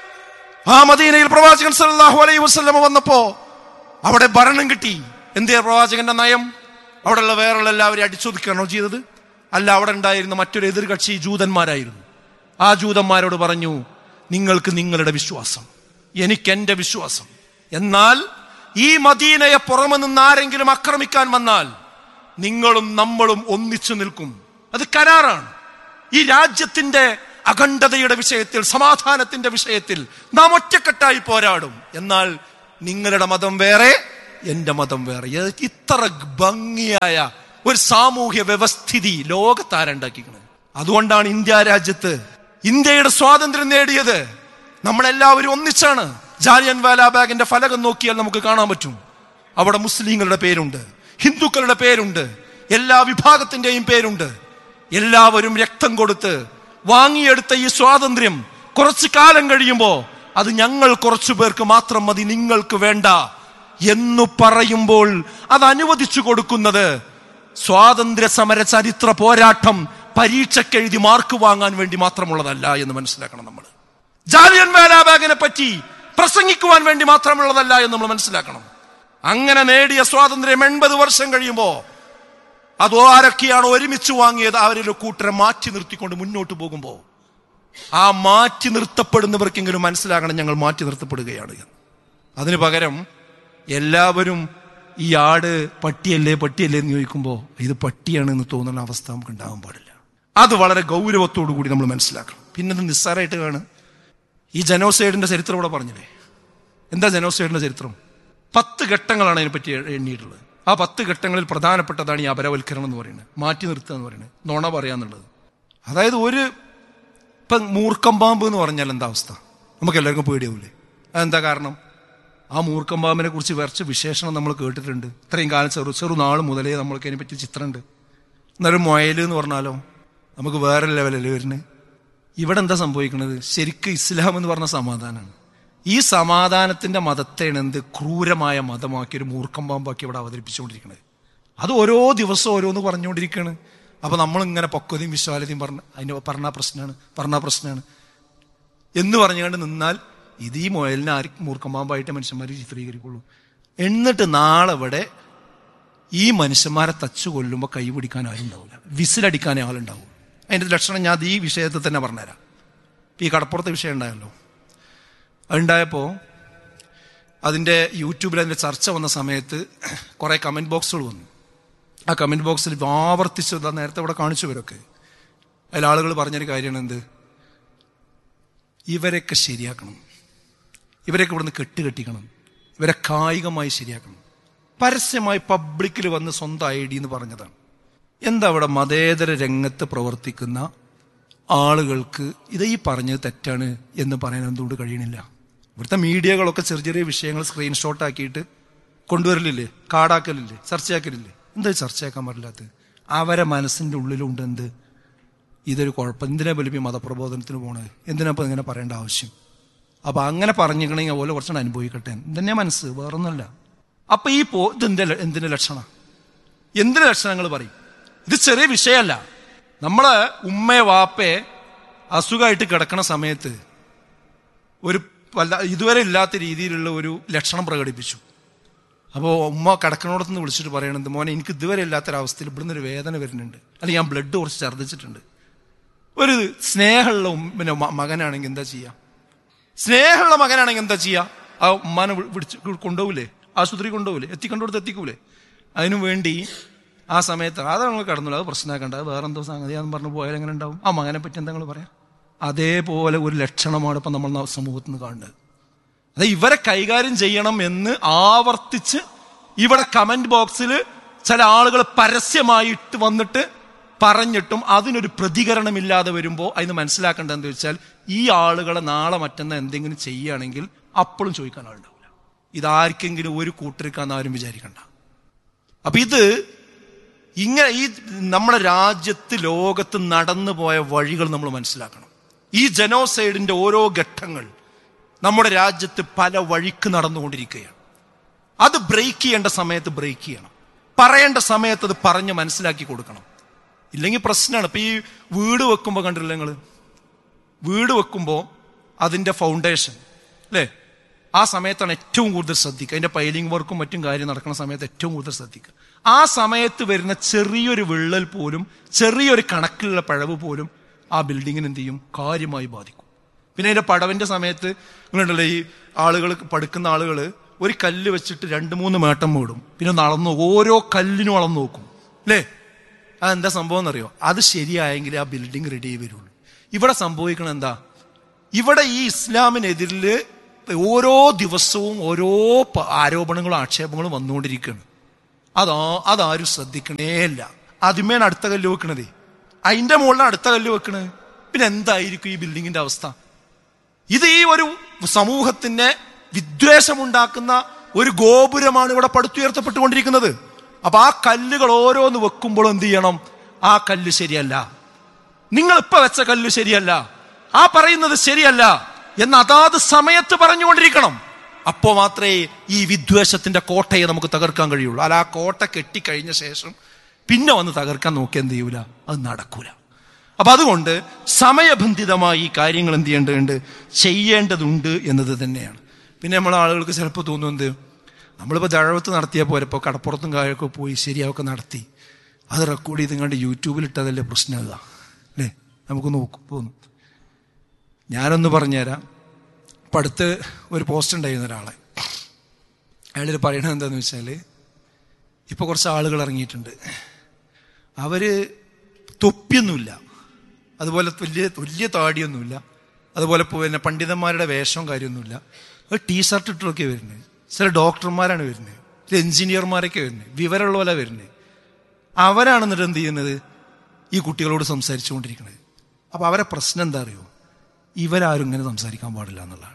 ആ മദീനയിൽ പ്രവാചകൻ സല്ലല്ലാഹു അലൈഹി വസല്ലം വന്നപ്പോ അവിടെ ഭരണം കിട്ടി. എന്തേ പ്രവാചകന്റെ നയം? അവിടെയുള്ള വേറെയുള്ള എല്ലാവരെയും അടിച്ചൊതുക്കുകയാണോ ചെയ്തത്? അല്ല, അവിടെ ഉണ്ടായിരുന്ന മറ്റൊരു എതിർകക്ഷി ജൂതന്മാരായിരുന്നു. ആ ജൂതന്മാരോട് പറഞ്ഞു, നിങ്ങൾക്ക് നിങ്ങളുടെ വിശ്വാസം, എനിക്ക് എന്റെ വിശ്വാസം. എന്നാൽ ഈ മദീനയെ പുറമെ നിന്ന് ആരെങ്കിലും ആക്രമിക്കാൻ വന്നാൽ നിങ്ങളും നമ്മളും ഒന്നിച്ചു നിൽക്കും. അത് കരാറാണ്. ഈ രാജ്യത്തിന്റെ അഖണ്ഡതയുടെ വിഷയത്തിൽ, സമാധാനത്തിന്റെ വിഷയത്തിൽ നാം ഒറ്റക്കെട്ടായി പോരാടും. എന്നാൽ നിങ്ങളുടെ മതം വേറെ, എന്റെ മതം വേറെ. ഇത്ര ഭംഗിയായ ഒരു സാമൂഹ്യ വ്യവസ്ഥിതി ലോകത്താരുണ്ടാക്കിക്കുന്നത്. അതുകൊണ്ടാണ് ഇന്ത്യ രാജ്യത്ത് ഇന്ത്യയുടെ സ്വാതന്ത്ര്യം നേടിയത് നമ്മളെല്ലാവരും ഒന്നിച്ചാണ്. ജാലിയൻ വാലാബാഗിന്റെ ഫലകം നോക്കിയാൽ നമുക്ക് കാണാൻ പറ്റും. അവിടെ മുസ്ലിങ്ങളുടെ പേരുണ്ട്, ഹിന്ദുക്കളുടെ പേരുണ്ട്, എല്ലാ വിഭാഗത്തിന്റെയും പേരുണ്ട്. എല്ലാവരും രക്തം കൊടുത്ത് വാങ്ങിയെടുത്ത ഈ സ്വാതന്ത്ര്യം കുറച്ചു കാലം കഴിയുമ്പോ അത് ഞങ്ങൾ കുറച്ചു പേർക്ക് മാത്രം മതി, നിങ്ങൾക്ക് വേണ്ട എന്നു പറയുമ്പോൾ അത് അനുവദിച്ചു കൊടുക്കുന്നത് സ്വാതന്ത്ര്യ സമര ചരിത്ര പോരാട്ടം പരീക്ഷക്കെഴുതി മാർക്ക് വാങ്ങാൻ വേണ്ടി മാത്രമുള്ളതല്ല എന്ന് മനസ്സിലാക്കണം. നമ്മൾ ജാലിയൻ വാലാബാഗിനെ പറ്റി പ്രസംഗിക്കുവാൻ വേണ്ടി മാത്രമുള്ളതല്ല എന്ന് നമ്മൾ മനസ്സിലാക്കണം. അങ്ങനെ നേടിയ സ്വാതന്ത്ര്യം എൺപത് വർഷം കഴിയുമ്പോ അത് ആരൊക്കെയാണ് ഒരുമിച്ച് വാങ്ങിയത് അവരിൽ കൂട്ടരെ മാറ്റി നിർത്തിക്കൊണ്ട് മുന്നോട്ട് പോകുമ്പോ ആ മാറ്റി നിർത്തപ്പെടുന്നവർക്കെങ്കിലും മനസ്സിലാക്കണം ഞങ്ങൾ മാറ്റി നിർത്തപ്പെടുകയാണ് എന്ന്. അതിനു പകരം എല്ലാവരും ഈ ആട് പട്ടിയല്ലേ പട്ടിയല്ലേ എന്ന് ചോദിക്കുമ്പോൾ ഇത് പട്ടിയാണ് എന്ന് തോന്നുന്ന അവസ്ഥ നമുക്ക് ഉണ്ടാകാൻ പാടില്ല. അത് വളരെ ഗൗരവത്തോടു കൂടി നമ്മൾ മനസ്സിലാക്കണം. പിന്നെ ഇത് നിസ്സാരമായിട്ട് കാണും. ഈ ജനോസൈഡിന്റെ ചരിത്രം ഇവിടെ പറഞ്ഞില്ലേ? എന്താ ജനോസൈഡിന്റെ ചരിത്രം? പത്ത് ഘട്ടങ്ങളാണ് അതിനെപ്പറ്റി എണ്ണിയിട്ടുള്ളത്. ആ പത്ത് ഘട്ടങ്ങളിൽ പ്രധാനപ്പെട്ടതാണ് ഈ അപരവൽക്കരണം എന്ന് പറയുന്നത്, മാറ്റി നിർത്തുക എന്ന് പറയുന്നത്, നുണ പറയാന്നുള്ളത്. അതായത് ഒരു ഇപ്പം മൂർക്കം പാമ്പ് എന്ന് പറഞ്ഞാൽ എന്താ അവസ്ഥ? നമുക്ക് എല്ലാവർക്കും പേടിയാവൂലേ? അതെന്താ കാരണം? ആ മൂർക്കം പാമ്പിനെ കുറിച്ച് കുറച്ച് വിശേഷണം നമ്മൾ കേട്ടിട്ടുണ്ട്. ഇത്രയും കാലം ചെറു ചെറു നാൾ മുതലേ നമ്മൾക്ക് അതിനെപ്പറ്റി ചിത്രമുണ്ട്. എന്നാലും മൊയൽ എന്ന് പറഞ്ഞാലോ നമുക്ക് വേറെ ലെവലല്ലേ വരുന്നത്. ഇവിടെ എന്താ സംഭവിക്കുന്നത്? ശരിക്കും ഇസ്ലാം എന്ന് പറഞ്ഞ സമാധാനമാണ്. ഈ സമാധാനത്തിന്റെ മതത്തെയാണ് എന്ത് ക്രൂരമായ മതമാക്കി ഒരു മൂർക്കം പാമ്പാക്കി ഇവിടെ അവതരിപ്പിച്ചുകൊണ്ടിരിക്കുന്നത്. അത് ഓരോ ദിവസവും ഓരോന്ന് പറഞ്ഞുകൊണ്ടിരിക്കുകയാണ്. അപ്പൊ നമ്മളിങ്ങനെ പക്വതയും വിശ്വാലതയും പറഞ്ഞ അതിന് പറഞ്ഞ പ്രശ്നമാണ് പറഞ്ഞ പ്രശ്നമാണ് എന്ന് പറഞ്ഞുകൊണ്ട് നിന്നാൽ ഇത് ഈ മുയലിനെ ആർക്കും മൂർക്കം പാമ്പായിട്ട് മനുഷ്യന്മാർ ചിത്രീകരിക്കുള്ളൂ. എന്നിട്ട് നാളെ ഇവിടെ ഈ മനുഷ്യന്മാരെ തച്ചു കൊല്ലുമ്പോൾ കൈ പിടിക്കാൻ ആരുണ്ടാവില്ല, വിസിലടിക്കാനേ ആളുണ്ടാവും. അതിൻ്റെ ലക്ഷണം ഞാൻ ഈ വിഷയത്തിൽ തന്നെ പറഞ്ഞുതരാം. ഈ കടപ്പുറത്തെ വിഷയം ഉണ്ടായല്ലോ, അതുണ്ടായപ്പോൾ അതിൻ്റെ യൂട്യൂബിൽ അതിൻ്റെ ചർച്ച വന്ന സമയത്ത് കുറേ കമൻറ്റ് ബോക്സുകൾ വന്നു. ആ കമൻറ്റ് ബോക്സിൽ ആവർത്തിച്ച് നേരത്തെ ഇവിടെ കാണിച്ചവരൊക്കെ അതിൽ ആളുകൾ പറഞ്ഞൊരു കാര്യമാണ് എന്ത്, ഇവരെയൊക്കെ ശരിയാക്കണം, ഇവരെയൊക്കെ ഇവിടുന്ന് കെട്ടുകെട്ടിക്കണം, ഇവരെ കായികമായി ശരിയാക്കണം. പരസ്യമായി പബ്ലിക്കിൽ വന്ന് സ്വന്തം ഐ ഡി എന്ന് പറഞ്ഞതാണ്. എന്താ അവിടെ മതേതര രംഗത്ത് പ്രവർത്തിക്കുന്ന ആളുകൾക്ക് ഇത് ഈ പറഞ്ഞത് തെറ്റാണ് എന്ന് പറയാൻ എന്തുകൊണ്ട് കഴിയണില്ല? ഇവിടുത്തെ മീഡിയകളൊക്കെ ചെറിയ ചെറിയ വിഷയങ്ങൾ സ്ക്രീൻഷോട്ട് ആക്കിയിട്ട് കൊണ്ടുവരലില്ലേ, കാടാക്കലില്ലേ, ചർച്ചയാക്കലില്ലേ? എന്താ ചർച്ചയാക്കാൻ പാടില്ലാത്തത്? അവരെ മനസ്സിൻ്റെ ഉള്ളിലുണ്ട് എന്ത്, ഇതൊരു കുഴപ്പം, എന്തിനാ വലിയ മതപ്രബോധനത്തിന് പോണത്, എന്തിനാ ഇപ്പം ഇങ്ങനെ പറയേണ്ട ആവശ്യം? അപ്പം അങ്ങനെ പറഞ്ഞിരിക്കണമെങ്കിൽ അതുപോലെ കുറച്ചുകൂടെ അനുഭവിക്കട്ടെ എന്തെന്നെ മനസ്സ്, വേറൊന്നുമല്ല. അപ്പം ഈ പോ ഇതെന്താ എന്തിൻ്റെ ലക്ഷണം, എന്തിൻ്റെ ലക്ഷണങ്ങൾ പറയും? ഇത് ചെറിയ വിഷയമല്ല. നമ്മളെ ഉമ്മയെ വാപ്പയെ അസുഖമായിട്ട് കിടക്കണ സമയത്ത് ഒരു വല്ല ഇതുവരെ ഇല്ലാത്ത രീതിയിലുള്ള ഒരു ലക്ഷണം പ്രകടിപ്പിച്ചു. അപ്പോൾ ഉമ്മ കിടക്കണോടത്തുനിന്ന് വിളിച്ചിട്ട് പറയണത്, മോനെ എനിക്ക് ഇതുവരെ ഇല്ലാത്തൊരവസ്ഥയിൽ ഇവിടുന്ന് ഒരു വേദന വരുന്നുണ്ട്, അല്ലെങ്കിൽ ഞാൻ ബ്ലഡ് കുറച്ച് ഛർദ്ദിച്ചിട്ടുണ്ട്. ഒരു സ്നേഹമുള്ള പിന്നെ മകനാണെങ്കിൽ എന്താ ചെയ്യുക? സ്നേഹമുള്ള മകനാണെങ്കിൽ എന്താ ചെയ്യുക? ആ ഉമ്മാനെ വിളിച്ച് കൊണ്ടുപോകില്ലേ, ആശുപത്രി കൊണ്ടുപോകില്ലേ, എത്തിക്കൊണ്ടോടത്ത് എത്തിക്കൂലേ? അതിനു വേണ്ടി ആ സമയത്ത് അത് നിങ്ങൾ കടന്നുള്ളൂ, അത് പ്രശ്നമാക്കണ്ട, അത് വേറെ എന്തോ സംഗതിയാന്ന് പറഞ്ഞു പോയാൽ എങ്ങനെ ഉണ്ടാവും? ആ മകനെ പറ്റി എന്താ നിങ്ങൾ പറയാം? അതേപോലെ ഒരു ലക്ഷണമാണ് ഇപ്പം നമ്മൾ സമൂഹത്തിൽ നിന്ന് കാണുന്നത്. അത് ഇവരെ കൈകാര്യം ചെയ്യണം എന്ന് ആവർത്തിച്ച് ഇവിടെ കമന്റ് ബോക്സിൽ ചില ആളുകൾ പരസ്യമായിട്ട് വന്നിട്ട് പറഞ്ഞിട്ടും അതിനൊരു പ്രതികരണമില്ലാതെ വരുമ്പോൾ അതിന് മനസ്സിലാക്കേണ്ടത് എന്താ വെച്ചാൽ ഈ ആളുകളെ നാളെ മറ്റന്നാൾ എന്തെങ്കിലും ചെയ്യുകയാണെങ്കിൽ അപ്പോഴും ചോദിക്കാൻ ആളുണ്ടാവില്ല. ഇതാർക്കെങ്കിലും ഒരു കൂട്ടർക്കാന്ന് ആരും വിചാരിക്കണ്ട. അപ്പൊ ഇത് ഇങ്ങനെ ഈ നമ്മുടെ രാജ്യത്ത് ലോകത്ത് നടന്നു പോയ വഴികൾ നമ്മൾ മനസ്സിലാക്കണം. ഈ ജനോസൈഡിന്റെ ഓരോ ഘട്ടങ്ങൾ നമ്മുടെ രാജ്യത്ത് പല വഴിക്ക് നടന്നുകൊണ്ടിരിക്കുകയാണ്. അത് ബ്രേക്ക് ചെയ്യേണ്ട സമയത്ത് ബ്രേക്ക് ചെയ്യണം, പറയേണ്ട സമയത്ത് അത് പറഞ്ഞ് മനസ്സിലാക്കി കൊടുക്കണം. ഇല്ലെങ്കിൽ പ്രശ്നമാണ്. ഇപ്പൊ ഈ വീട് വെക്കുമ്പോൾ കണ്ടില്ല നിങ്ങൾ, വീട് വെക്കുമ്പോൾ അതിന്റെ ഫൗണ്ടേഷൻ അല്ലേ, ആ സമയത്താണ് ഏറ്റവും കൂടുതൽ ശ്രദ്ധിക്കുക. അതിന്റെ പൈലിംഗ് വർക്കും മറ്റും കാര്യം നടക്കുന്ന സമയത്ത് ഏറ്റവും കൂടുതൽ ശ്രദ്ധിക്കുക. ആ സമയത്ത് വരുന്ന ചെറിയൊരു വിള്ളൽ പോലും, ചെറിയൊരു കണക്കിലുള്ള പിഴവ് പോലും ആ ബിൽഡിങ്ങിന് എന്ത് ചെയ്യും, കാര്യമായി ബാധിക്കും. പിന്നെ അതിന്റെ പടവിന്റെ സമയത്ത് നിങ്ങളുണ്ടല്ലോ, ഈ ആളുകൾ പഠിക്കുന്ന ആളുകൾ ഒരു കല്ല് വെച്ചിട്ട് രണ്ട് മൂന്ന് മേട്ടം മൂടും, പിന്നെ നടന്നു ഓരോ കല്ലിനും അളന്നു നോക്കും അല്ലേ? അതെന്താ സംഭവം എന്നറിയോ? അത് ശരിയായെങ്കിൽ ആ ബിൽഡിംഗ് റെഡി ആയി വരുള്ളൂ. ഇവിടെ സംഭവിക്കണം എന്താ, ഇവിടെ ഈ ഇസ്ലാമിനെതിരിൽ ഓരോ ദിവസവും ഓരോ ആരോപണങ്ങളും ആക്ഷേപങ്ങളും വന്നുകൊണ്ടിരിക്കുകയാണ്. അതാ അതാരും ശ്രദ്ധിക്കണേല്ല. ആദ്യമേണ് അടുത്ത കല്ല് വെക്കണതേ, അതിന്റെ മുകളിലാണ് അടുത്ത കല്ല് വെക്കണത്. പിന്നെ എന്തായിരിക്കും ഈ ബിൽഡിങ്ങിന്റെ അവസ്ഥ? ഇത് ഈ ഒരു സമൂഹത്തിന് വിദ്വേഷമുണ്ടാക്കുന്ന ഒരു ഗോപുരമാണ് ഇവിടെ പടുത്തുയർത്തപ്പെട്ടുകൊണ്ടിരിക്കുന്നത്. അപ്പൊ ആ കല്ലുകൾ ഓരോന്ന് വെക്കുമ്പോൾ എന്ത് ചെയ്യണം? ആ കല്ല് ശരിയല്ല, നിങ്ങൾ ഇപ്പൊ വെച്ച കല്ല് ശരിയല്ല, ആ പറയുന്നത് ശരിയല്ല എന്ന് അതാത് സമയത്ത് പറഞ്ഞുകൊണ്ടിരിക്കണം. അപ്പോ മാത്രമേ ഈ വിദ്വേഷത്തിന്റെ കോട്ടയെ നമുക്ക് തകർക്കാൻ കഴിയുള്ളൂ. അല്ല, ആ കോട്ട കെട്ടിക്കഴിഞ്ഞ ശേഷം പിന്നെ വന്ന് തകർക്കാൻ നോക്കി എന്ത് ചെയ്യൂല, അത് നടക്കൂല. അപ്പൊ അതുകൊണ്ട് സമയബന്ധിതമായി ഈ കാര്യങ്ങൾ എന്ത് ചെയ്യേണ്ടതുണ്ട്, ചെയ്യേണ്ടതുണ്ട് എന്നത് തന്നെയാണ്. പിന്നെ നമ്മളെ ആളുകൾക്ക് ചിലപ്പോൾ തോന്നുന്നത്, നമ്മളിപ്പോൾ ദഴവത്ത് നടത്തിയ പോലെ ഇപ്പോൾ കടപ്പുറത്തും കായൊക്കെ പോയി ശരിയാവൊക്കെ നടത്തി അത് റെക്കോർഡ് ചെയ്ത് കണ്ട് യൂട്യൂബിൽ ഇട്ടതല്ലേ പ്രശ്നം ഇതാ അല്ലേ? നമുക്ക് നോക്കും തോന്നും. ഞാനൊന്ന് പറഞ്ഞുതരാം. ഇപ്പം അടുത്ത് ഒരു പോസ്റ്റ് ഉണ്ടായിരുന്ന ഒരാളെ, അയാൾ പറയണത് എന്താണെന്ന് വെച്ചാൽ, ഇപ്പോൾ കുറച്ച് ആളുകൾ ഇറങ്ങിയിട്ടുണ്ട്, അവർ തൊപ്പിയൊന്നുമില്ല, അതുപോലെ വലിയ വലിയ താടിയൊന്നുമില്ല, അതുപോലെ പിന്നെ പണ്ഡിതന്മാരുടെ വേഷവും കാര്യമൊന്നുമില്ല, ഒരു ടീഷർട്ട് ഇട്ടൊക്കെ വരുന്നത്. ചില ഡോക്ടർമാരാണ് വരുന്നത്, ചില എഞ്ചിനീയർമാരൊക്കെ വരുന്നത്, വിവരമുള്ള പോലെ വരുന്നത്. അവരാണ് എന്നിട്ട് എന്ത് ചെയ്യുന്നത്, ഈ കുട്ടികളോട് സംസാരിച്ചു കൊണ്ടിരിക്കുന്നത്. അപ്പോൾ അവരെ പ്രശ്നം എന്താ അറിയോ, ഇവരാരും ഇങ്ങനെ സംസാരിക്കാൻ പാടില്ല എന്നുള്ളതാണ്.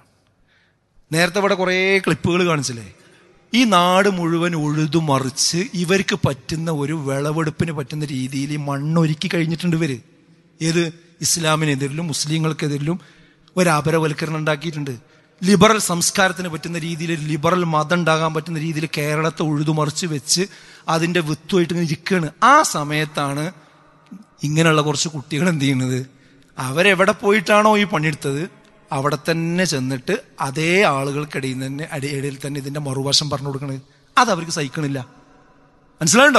നേരത്തെ ഇവിടെ കുറേ ക്ലിപ്പുകൾ കാണിച്ചില്ലേ, ഈ നാട് മുഴുവൻ ഉഴുതു മറിച്ച് ഇവർക്ക് പറ്റുന്ന ഒരു വിളവെടുപ്പിന് പറ്റുന്ന രീതിയിൽ ഈ മണ്ണൊരുക്കി കഴിഞ്ഞിട്ടുണ്ട് ഇവര്. ഏത് ഇസ്ലാമിനെതിരിലും മുസ്ലിങ്ങൾക്കെതിരിലും ഒരു അപരവൽക്കരണം ഉണ്ടാക്കിയിട്ടുണ്ട്. ലിബറൽ സംസ്കാരത്തിന് പറ്റുന്ന രീതിയിൽ, ലിബറൽ മതം ഉണ്ടാകാൻ പറ്റുന്ന രീതിയിൽ കേരളത്തെ ഉഴുതുമറിച്ച് വെച്ച് അതിൻ്റെ വിത്തുമായിട്ട് ഇങ്ങനെ ഇരിക്കുകയാണ്. ആ സമയത്താണ് ഇങ്ങനെയുള്ള കുറച്ച് കുട്ടികൾ എന്ത് ചെയ്യുന്നത്, അവരെവിടെ പോയിട്ടാണോ ഈ പണിയെടുത്തത് അവിടെ തന്നെ ചെന്നിട്ട് അതേ ആളുകൾക്കിടയിൽ തന്നെ ഇടയിൽ തന്നെ ഇതിന്റെ മറുവശം പറഞ്ഞു കൊടുക്കണത്. അത് അവർക്ക് സഹിക്കണില്ല. മനസ്സിലാണ്ടോ?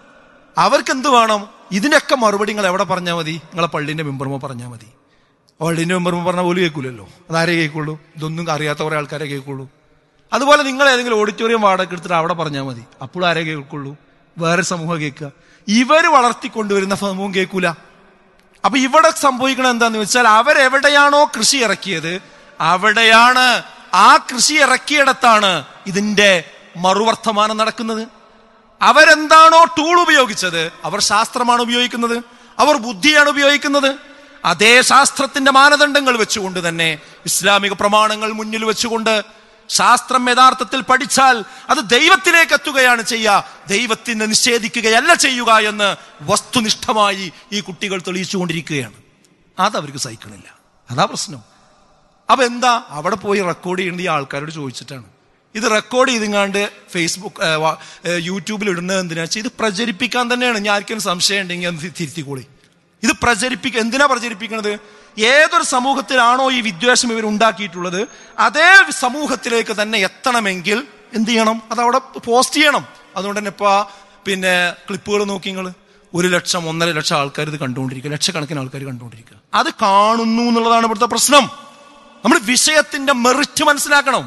അവർക്ക് എന്ത് വേണം? ഇതിനൊക്കെ മറുപടി നിങ്ങൾ എവിടെ പറഞ്ഞാൽ മതി? നിങ്ങളെ പള്ളിന്റെ മെമ്പർമോ പറഞ്ഞാൽ മതി. പള്ളിന്റെ മെമ്പർമോ പറഞ്ഞാൽ പോലും കേൾക്കൂലല്ലോ. അതാരെ കേൾക്കുള്ളൂ? ഇതൊന്നും അറിയാത്ത കുറെ ആൾക്കാരെ കേൾക്കുള്ളൂ. അതുപോലെ നിങ്ങൾ ഏതെങ്കിലും ഓഡിറ്റോറിയം വാടക എടുത്തിട്ട് അവിടെ പറഞ്ഞാൽ മതി, അപ്പോൾ ആരെ കേൾക്കുള്ളൂ? വേറെ സമൂഹം കേൾക്കുക. ഇവര് വളർത്തിക്കൊണ്ടുവരുന്ന സമൂഹം കേൾക്കൂല. അപ്പൊ ഇവിടെ സംഭവിക്കണം എന്താന്ന് വെച്ചാൽ, അവരെവിടെയാണോ കൃഷി ഇറക്കിയത് അവിടെയാണ്, ആ കൃഷി ഇറക്കിയിടത്താണ് ഇതിന്റെ മറുവർത്തമാനം നടക്കുന്നത്. അവരെന്താണോ ടൂൾ ഉപയോഗിച്ചത്, അവർ ശാസ്ത്രമാണ് ഉപയോഗിക്കുന്നത്, അവർ ബുദ്ധിയാണ് ഉപയോഗിക്കുന്നത്. അതേ ശാസ്ത്രത്തിന്റെ മാനദണ്ഡങ്ങൾ വെച്ചുകൊണ്ട് തന്നെ, ഇസ്ലാമിക പ്രമാണങ്ങൾ മുന്നിൽ വെച്ചുകൊണ്ട്, ശാസ്ത്രം യഥാർത്ഥത്തിൽ പഠിച്ചാൽ അത് ദൈവത്തിലേക്ക് എത്തുകയാണ് ചെയ്യുക, ദൈവത്തിനെ നിഷേധിക്കുകയല്ല ചെയ്യുക എന്ന് വസ്തുനിഷ്ഠമായി ഈ കുട്ടികൾ തെളിയിച്ചുകൊണ്ടിരിക്കുകയാണ്. അതവർക്ക് സഹിക്കണില്ല. അതാ പ്രശ്നം. അപ്പൊ എന്താ, അവിടെ പോയി റെക്കോർഡ് ചെയ്യേണ്ട ഈ ആൾക്കാരോട് ചോദിച്ചിട്ടാണ്. ഇത് റെക്കോർഡ് ചെയ്തിങ്ങാണ്ട് ഫേസ്ബുക്ക് യൂട്യൂബിൽ ഇടുന്നത് എന്തിനാ വെച്ചാൽ ഇത് പ്രചരിപ്പിക്കാൻ തന്നെയാണ്. ഞാൻ ആർക്കും സംശയം ഉണ്ടെങ്കിൽ അത് തിരുത്തിക്കോളി. ഇത് പ്രചരിപ്പിക്കുക. എന്തിനാ പ്രചരിപ്പിക്കുന്നത്? ഏതൊരു സമൂഹത്തിലാണോ ഈ വിദ്വേഷം ഇവർ ഉണ്ടാക്കിയിട്ടുള്ളത് അതേ സമൂഹത്തിലേക്ക് തന്നെ എത്തണമെങ്കിൽ എന്ത് ചെയ്യണം? അതവിടെ പോസ്റ്റ് ചെയ്യണം. അതുകൊണ്ട് തന്നെ ഇപ്പൊ പിന്നെ ക്ലിപ്പുകൾ നോക്കി നിങ്ങൾ, ഒരു ലക്ഷം ഒന്നര ലക്ഷം ആൾക്കാർ ഇത് കണ്ടുകൊണ്ടിരിക്കുക, ലക്ഷക്കണക്കിന് ആൾക്കാർ കണ്ടുകൊണ്ടിരിക്കുക. അത് കാണുന്നു എന്നുള്ളതാണ് ഇവിടുത്തെ പ്രശ്നം. നമ്മൾ വിഷയത്തിന്റെ മെറിറ്റ് മനസ്സിലാക്കണം.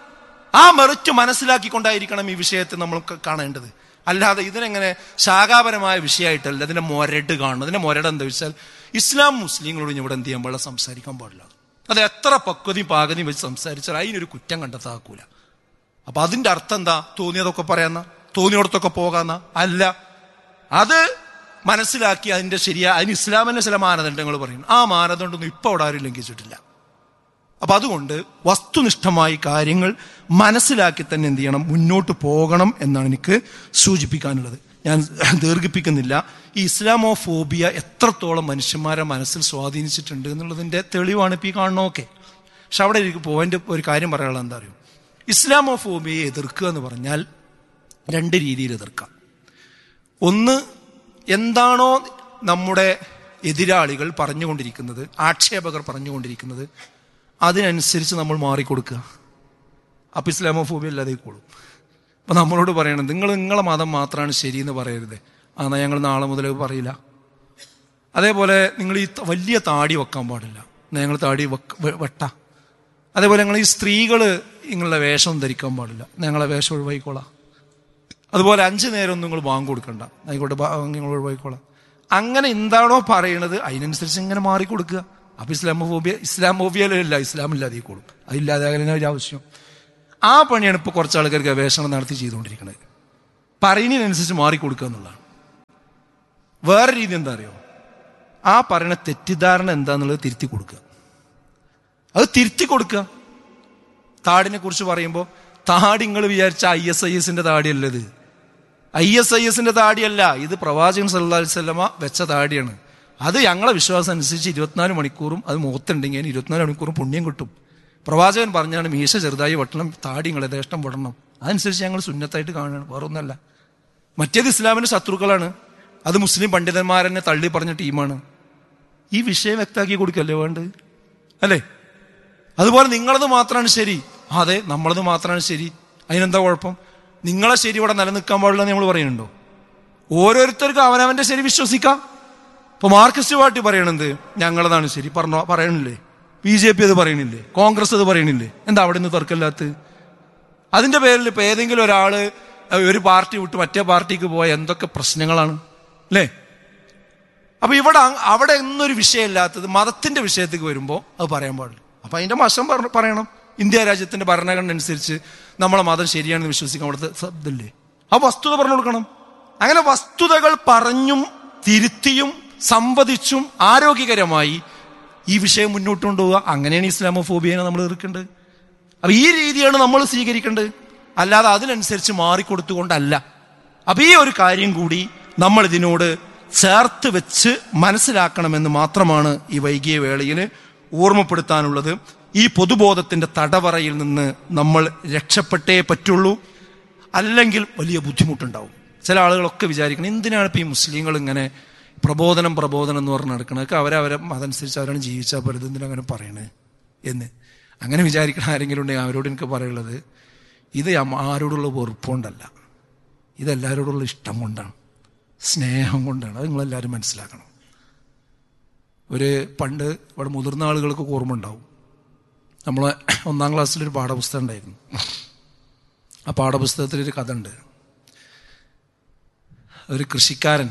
ആ മെറിറ്റ് മനസ്സിലാക്കിക്കൊണ്ടായിരിക്കണം ഈ വിഷയത്തെ നമ്മൾ കാണേണ്ടത്. അല്ലാതെ ഇതിനെങ്ങനെ ശാഖാപരമായ വിഷയമായിട്ടല്ല ഇതിന്റെ മൊരട് കാണണം. ഇതിന്റെ മൊരട് എന്താ വെച്ചാൽ, ഇസ്ലാം മുസ്ലിങ്ങളോട് ഇവിടെ എന്ത് ചെയ്യാൻ പാടില്ല, സംസാരിക്കാൻ പാടില്ല. അത് എത്ര പക്വതയും പാകതയും വെച്ച് സംസാരിച്ചാൽ അതിനൊരു കുറ്റം കണ്ടെത്താക്കൂല. അപ്പൊ അതിന്റെ അർത്ഥം എന്താ? തോന്നിയതൊക്കെ പറയാന്ന, തോന്നിയോടത്തൊക്കെ പോകാന്ന അല്ല. അത് മനസ്സിലാക്കി അതിന്റെ ശരിയാ, അതിന് ഇസ്ലാമിന്റെ ചില മാനദണ്ഡങ്ങൾ പറയും. ആ മാനദണ്ഡമൊന്നും ഇപ്പൊ അവിടെ ആരും ലംഘിച്ചിട്ടില്ല. അപ്പൊ അതുകൊണ്ട് വസ്തുനിഷ്ഠമായി കാര്യങ്ങൾ മനസ്സിലാക്കി തന്നെ എന്ത് ചെയ്യണം, മുന്നോട്ട് പോകണം എന്നാണ് എനിക്ക് സൂചിപ്പിക്കാനുള്ളത്. ഞാൻ ദീർഘിപ്പിക്കുന്നില്ല. ഈ ഇസ്ലാമോഫോബിയ എത്രത്തോളം മനുഷ്യന്മാരെ മനസ്സിൽ സ്വാധീനിച്ചിട്ടുണ്ട് എന്നുള്ളതിന്റെ തെളിവാണ് ഇപ്പൊ ഈ കാണണമൊക്കെ. പക്ഷെ അവിടെ എനിക്ക് പോയിന്റ് ഒരു കാര്യം പറയാനുള്ളത് എന്താ അറിയോ, ഇസ്ലാമോഫോബിയയെ എതിർക്കുക എന്ന് പറഞ്ഞാൽ രണ്ട് രീതിയിൽ എതിർക്കാം. ഒന്ന്, എന്താണോ നമ്മുടെ എതിരാളികൾ പറഞ്ഞുകൊണ്ടിരിക്കുന്നത്, ആക്ഷേപകർ പറഞ്ഞുകൊണ്ടിരിക്കുന്നത്, അതിനനുസരിച്ച് നമ്മൾ മാറിക്കൊടുക്കുക. അപ്പൊ ഇസ്ലാമോഫോബിയ അല്ലാതേക്കോളും. അപ്പൊ നമ്മളോട് പറയണം, നിങ്ങൾ നിങ്ങളെ മതം മാത്രമാണ് ശരിയെന്ന് പറയരുത്, എന്നാൽ ഞങ്ങൾ നാളെ മുതൽ പറയില്ല. അതേപോലെ നിങ്ങൾ ഈ വലിയ താടി വെക്കാൻ പാടില്ല, എന്നാൽ ഞങ്ങൾ താടി വെട്ട. അതേപോലെ ഞങ്ങൾ ഈ സ്ത്രീകൾ നിങ്ങളുടെ വേഷം ധരിക്കാൻ പാടില്ല, ഞങ്ങളെ വേഷം ഒഴിവായിക്കോളാം. അതുപോലെ അഞ്ചു നേരം ഒന്നും നിങ്ങൾ വാങ്ങി കൊടുക്കണ്ട, ആയിക്കോട്ടെ നിങ്ങൾ ഒഴിവായിക്കോളാം. അങ്ങനെ എന്താണോ പറയണത് അതിനനുസരിച്ച് ഇങ്ങനെ മാറിക്കൊടുക്കുക. അപ്പൊ ഇസ്ലാമോഫോബിയ ഇസ്ലാമോഫിയല്ല, ഇസ്ലാമില്ലാതേക്കോളും. അതില്ലാതെ ഒരു ആവശ്യം. ആ പണിയാണ് ഇപ്പൊ കുറച്ച് ആൾക്കാർ ഗവേഷണം നടത്തി ചെയ്തുകൊണ്ടിരിക്കുന്നത്. പറയുന്നതിനനുസരിച്ച് മാറിക്കൊടുക്കുക എന്നുള്ളതാണ്. വേറെ രീതി എന്താ അറിയോ? ആ പറയുന്ന തെറ്റിദ്ധാരണ എന്താന്നുള്ളത് തിരുത്തി കൊടുക്കുക. അത് തിരുത്തി കൊടുക്കുക. താടിനെ കുറിച്ച് പറയുമ്പോൾ താടി നിങ്ങൾ വിചാരിച്ച ഐ എസ് ഐ എസിന്റെ താടിയല്ല, ഇത് ഐ എസ് ഐ എസിന്റെ താടിയല്ല, ഇത് പ്രവാചകൻ സല്ലല്ലാഹു അലൈഹി വസല്ലമ വെച്ച താടിയാണ്. അത് ഞങ്ങളെ വിശ്വാസം അനുസരിച്ച് ഇരുപത്തിനാല് മണിക്കൂറും അത് മുഖത്തുണ്ടെങ്കിൽ ഇരുപത്തിനാല് മണിക്കൂറും പുണ്യം കിട്ടും. പ്രവാചകൻ പറഞ്ഞാണ് മീശ ചെറുതായി വെട്ടണം, താടി നിങ്ങൾ യഥേഷ്ടം വെട്ടണം. അതനുസരിച്ച് ഞങ്ങൾ സുന്നത്തായിട്ട് കാണുകയാണ്, വേറൊന്നല്ല. മറ്റേത് ഇസ്ലാമിന്റെ ശത്രുക്കളാണ്, അത് മുസ്ലിം പണ്ഡിതന്മാരെന്നെ തള്ളി പറഞ്ഞ ടീമാണ്. ഈ വിഷയം വ്യക്തമാക്കി കൊടുക്കല്ലേ വേണ്ടത്, അല്ലേ? അതുപോലെ നിങ്ങളത് മാത്രമാണ് ശരി, അതെ നമ്മളത് മാത്രമാണ് ശരി, അതിനെന്താ കുഴപ്പം? നിങ്ങളെ ശരി ഇവിടെ നിലനിൽക്കാൻ പാടില്ല നമ്മൾ പറയുന്നുണ്ടോ? ഓരോരുത്തർക്കും അവനവന്റെ ശരി വിശ്വസിക്കാം. ഇപ്പൊ മാർക്സിസ്റ്റ് പാർട്ടി പറയണത് ഞങ്ങളതാണ് ശരി പറഞ്ഞോ പറയണില്ലേ? ബി ജെ പി അത് പറയണില്ലേ? കോൺഗ്രസ് അത് പറയണില്ലേ? എന്താ അവിടെ നിന്ന് തർക്കമില്ലാത്ത? അതിന്റെ പേരിൽ ഇപ്പൊ ഏതെങ്കിലും ഒരാള് ഒരു പാർട്ടി വിട്ട് മറ്റേ പാർട്ടിക്ക് പോയ എന്തൊക്കെ പ്രശ്നങ്ങളാണ്, അല്ലേ? അപ്പൊ ഇവിടെ അവിടെ എന്നൊരു വിഷയമില്ലാത്തത് മതത്തിന്റെ വിഷയത്തേക്ക് വരുമ്പോൾ അത് പറയാൻ പാടില്ല. അപ്പൊ അതിന്റെ വശം പറയണം. ഇന്ത്യ രാജ്യത്തിന്റെ ഭരണഘടന അനുസരിച്ച് നമ്മളെ മതം ശരിയാണെന്ന് വിശ്വസിക്കാൻ അവിടുത്തെ ശബ്ദമില്ലേ? ആ വസ്തുത പറഞ്ഞു കൊടുക്കണം. അങ്ങനെ വസ്തുതകൾ പറഞ്ഞും തിരുത്തിയും സംവദിച്ചും ആരോഗ്യകരമായി ഈ വിഷയം മുന്നോട്ട് കൊണ്ടുപോവുക. അങ്ങനെയാണ് ഇസ്ലാമോഫോബിയനെ നമ്മൾ എതിർക്കേണ്ടത്. അപ്പൊ ഈ രീതിയാണ് നമ്മൾ സ്വീകരിക്കേണ്ടത്, അല്ലാതെ അതിനനുസരിച്ച് മാറിക്കൊടുത്തുകൊണ്ടല്ല. അപ്പൊ ഈ ഒരു കാര്യം കൂടി നമ്മൾ ഇതിനോട് ചേർത്ത് വെച്ച് മനസ്സിലാക്കണമെന്ന് മാത്രമാണ് ഈ വൈകിയ വേളയിൽ ഓർമ്മപ്പെടുത്താനുള്ളത്. ഈ പൊതുബോധത്തിന്റെ തടവറയിൽ നിന്ന് നമ്മൾ രക്ഷപ്പെട്ടേ പറ്റുള്ളൂ, അല്ലെങ്കിൽ വലിയ ബുദ്ധിമുട്ടുണ്ടാവും. ചില ആളുകളൊക്കെ വിചാരിക്കണം, എന്തിനാണ് ഇപ്പൊ ഈ മുസ്ലിങ്ങൾ ഇങ്ങനെ പ്രബോധനം പ്രബോധനം എന്ന് പറഞ്ഞ് നടക്കണതൊക്കെ അവരവരെ അതനുസരിച്ച് അവരാണ് ജീവിച്ചാൽ പറ്റുന്നത്, എന്തിനാ അങ്ങനെ പറയണേ എന്ന് അങ്ങനെ വിചാരിക്കണ ആരെങ്കിലും ഉണ്ടെങ്കിൽ അവരോട് എനിക്ക് പറയുള്ളത്, ഇത് ആരോടുള്ള വെറുപ്പുകൊണ്ടല്ല, ഇതെല്ലാവരോടുള്ള ഇഷ്ടം കൊണ്ടാണ്, സ്നേഹം കൊണ്ടാണ്. അത് നിങ്ങളെല്ലാവരും മനസ്സിലാക്കണം. ഒരു പണ്ട് ഇവിടെ മുതിർന്ന ആളുകൾക്ക് ഓർമ്മ ഉണ്ടാവും, നമ്മളെ ഒന്നാം ക്ലാസ്സിലൊരു പാഠപുസ്തകം ഉണ്ടായിരുന്നു. ആ പാഠപുസ്തകത്തിലൊരു കഥ ഉണ്ട്. ഒരു കൃഷിക്കാരൻ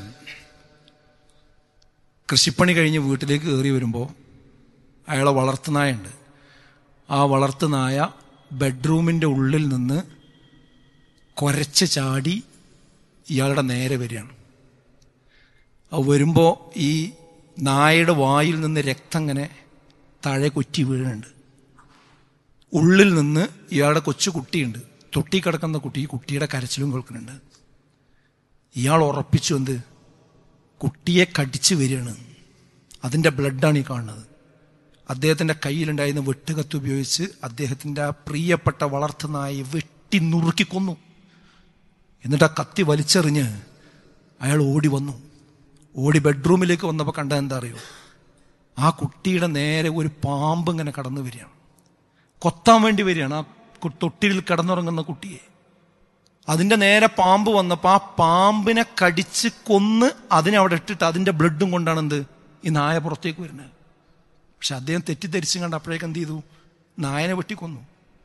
കൃഷിപ്പണി കഴിഞ്ഞ് വീട്ടിലേക്ക് കയറി വരുമ്പോൾ അയാളെ വളർത്തുനായുണ്ട്. ആ വളർത്തുനായ ബെഡ്റൂമിൻ്റെ ഉള്ളിൽ നിന്ന് കുരച്ച് ചാടി ഇയാളുടെ നേരെ വരികയാണ്. അത് വരുമ്പോൾ ഈ നായയുടെ വായിൽ നിന്ന് രക്തം ഇങ്ങനെ താഴെ കൊറ്റി വീഴുന്നുണ്ട്. ഉള്ളിൽ നിന്ന് ഇയാളുടെ കൊച്ചു കുട്ടിയുണ്ട്, തൊട്ടി കിടക്കുന്ന കുട്ടി, ഈ കുട്ടിയുടെ കരച്ചിലും കേൾക്കുന്നുണ്ട്. ഇയാൾ ഉറപ്പിച്ചു എന്ത്, കുട്ടിയെ കടിച്ചു വരികയാണ്, അതിൻ്റെ ബ്ലഡാണ് ഈ കാണുന്നത്. അദ്ദേഹത്തിൻ്റെ കയ്യിലുണ്ടായിരുന്ന വെട്ടുകത്ത് ഉപയോഗിച്ച് അദ്ദേഹത്തിൻ്റെ ആ പ്രിയപ്പെട്ട വളർത്തുനായെ വെട്ടി നുറുക്കി കൊന്നു. എന്നിട്ട് ആ കത്തി വലിച്ചെറിഞ്ഞ് അയാൾ ഓടി വന്നു. ഓടി ബെഡ്റൂമിലേക്ക് വന്നപ്പോൾ കണ്ട എന്താ അറിയോ? ആ കുട്ടിയുടെ നേരെ ഒരു പാമ്പ് ഇങ്ങനെ കടന്നു വരികയാണ്, കൊത്താൻ വേണ്ടി വരികയാണ് ആ തൊട്ടിലിൽ കിടന്നുറങ്ങുന്ന കുട്ടിയെ. അതിൻ്റെ നേരെ പാമ്പ് വന്നപ്പോൾ ആ പാമ്പിനെ കടിച്ച് കൊന്ന് അതിനെ അവിടെ ഇട്ടിട്ട് അതിൻ്റെ ബ്ലഡും കൊണ്ടാണ് എന്ത് ഈ നായ പുറത്തേക്ക് വരുന്നത്. പക്ഷെ അദ്ദേഹം തെറ്റിദ്ധരിച്ചു കണ്ട് അപ്പോഴേക്ക് എന്ത് ചെയ്തു, നായനെ വെട്ടിക്കൊന്നു.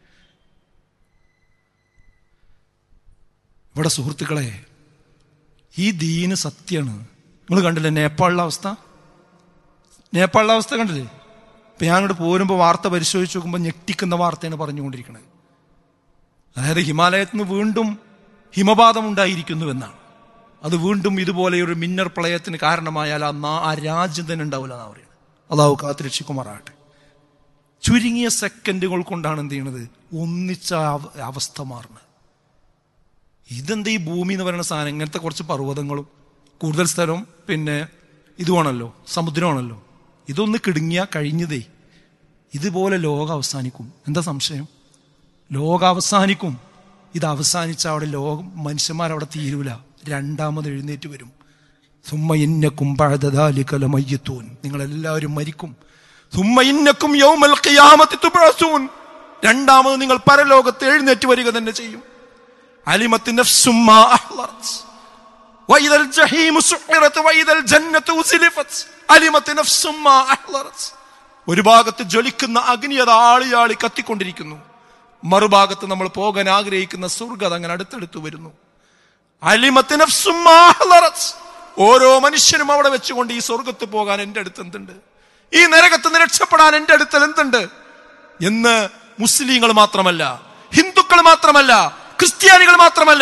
ഇവിടെ സുഹൃത്തുക്കളെ, ഈ ദീന് സത്യമാണ്. നിങ്ങൾ കണ്ടില്ലേ നേപ്പാളിലെ അവസ്ഥ? നേപ്പാളിലെ അവസ്ഥ കണ്ടില്ലേ? ഇപ്പം ഞാൻ അങ്ങോട്ട് പോരുമ്പോൾ വാർത്ത പരിശോധിച്ച് നോക്കുമ്പോൾ ഞെട്ടിക്കുന്ന വാർത്തയാണ് പറഞ്ഞുകൊണ്ടിരിക്കുന്നത്. അതായത് ഹിമാലയത്തിൽ നിന്ന് വീണ്ടും ഹിമപാതം ഉണ്ടായിരിക്കുന്നുവെന്നാണ്. അത് വീണ്ടും ഇതുപോലെയൊരു മിന്നർ പ്രളയത്തിന് കാരണമായാൽ ആ ആ രാജ്യം തന്നെ ഉണ്ടാവില്ല എന്നാണ് പറയുന്നത്. അള്ളാഹു കാത്തുരക്ഷിക്കുമാറാകട്ടെ. ചുരുങ്ങിയ സെക്കൻഡുകൾ കൊണ്ടാണ് എന്ത് ചെയ്യണത്, ഒന്നിച്ച അവസ്ഥ മാറുന്നത്. ഇതെന്താ ഈ ഭൂമി എന്ന് പറയുന്ന സാധനം? ഇങ്ങനത്തെ കുറച്ച് പർവ്വതങ്ങളും കൂടുതൽ സ്ഥലവും പിന്നെ ഇതുമാണല്ലോ, സമുദ്രമാണല്ലോ. ഇതൊന്ന് കിടുങ്ങിയ കഴിഞ്ഞതേ. ഇതുപോലെ ലോകം അവസാനിക്കും. എന്താ സംശയം? ലോകം അവസാനിക്കും. ഇത് അവസാനിച്ച അവിടെ ലോകം മനുഷ്യന്മാരവിടെ തീരൂല, രണ്ടാമത് എഴുന്നേറ്റ് വരും. സുമ്മ ഇന്നക്കും ബഅദ ദാലിക ലമയ്യിതൂൻ, നിങ്ങളെല്ലാവരും മരിക്കും. സുമ്മ ഇന്നക്കും യൗമൽ ഖിയാമത്തി തുബ്അസൂൻ, രണ്ടാമത് നിങ്ങൾ പരലോകത്ത് എഴുന്നേറ്റ് വരിക തന്നെ ചെയ്യും. അലിമത്ത് നഫ്സും മാ അഹ്ളറത് വഇദൽ ജഹീമു സുഇറത് വഇദൽ ജന്നതു ഉസ്ലിഫത് അലിമത്ത് നഫ്സും മാ അഹ്ളറത്. ഒരു ഭാഗത്ത് ജ്വലിക്കുന്ന അഗ്നി അത് ആളിയാളി കത്തിക്കൊണ്ടിരിക്കുന്നു, മറുഭാഗത്ത് നമ്മൾ പോകാൻ ആഗ്രഹിക്കുന്ന സ്വർഗ്ഗം അങ്ങനെ അടുത്തടുത്ത് വരുന്നു. അലിമത്ത് നഫ്സും മാ അഹ്ളറത്, ഓരോ മനുഷ്യനും അവിടെ വെച്ചുകൊണ്ട് ഈ സ്വർഗത്ത് പോകാൻ എൻ്റെ അടുത്ത് എന്തുണ്ട്, ഈ നരകത്ത് നിന്ന് രക്ഷപ്പെടാൻ എൻ്റെ അടുത്ത് എന്തുണ്ട് എന്ന് മുസ്ലിങ്ങൾ മാത്രമല്ല, ഹിന്ദുക്കൾ മാത്രമല്ല, ക്രിസ്ത്യാനികൾ മാത്രമല്ല,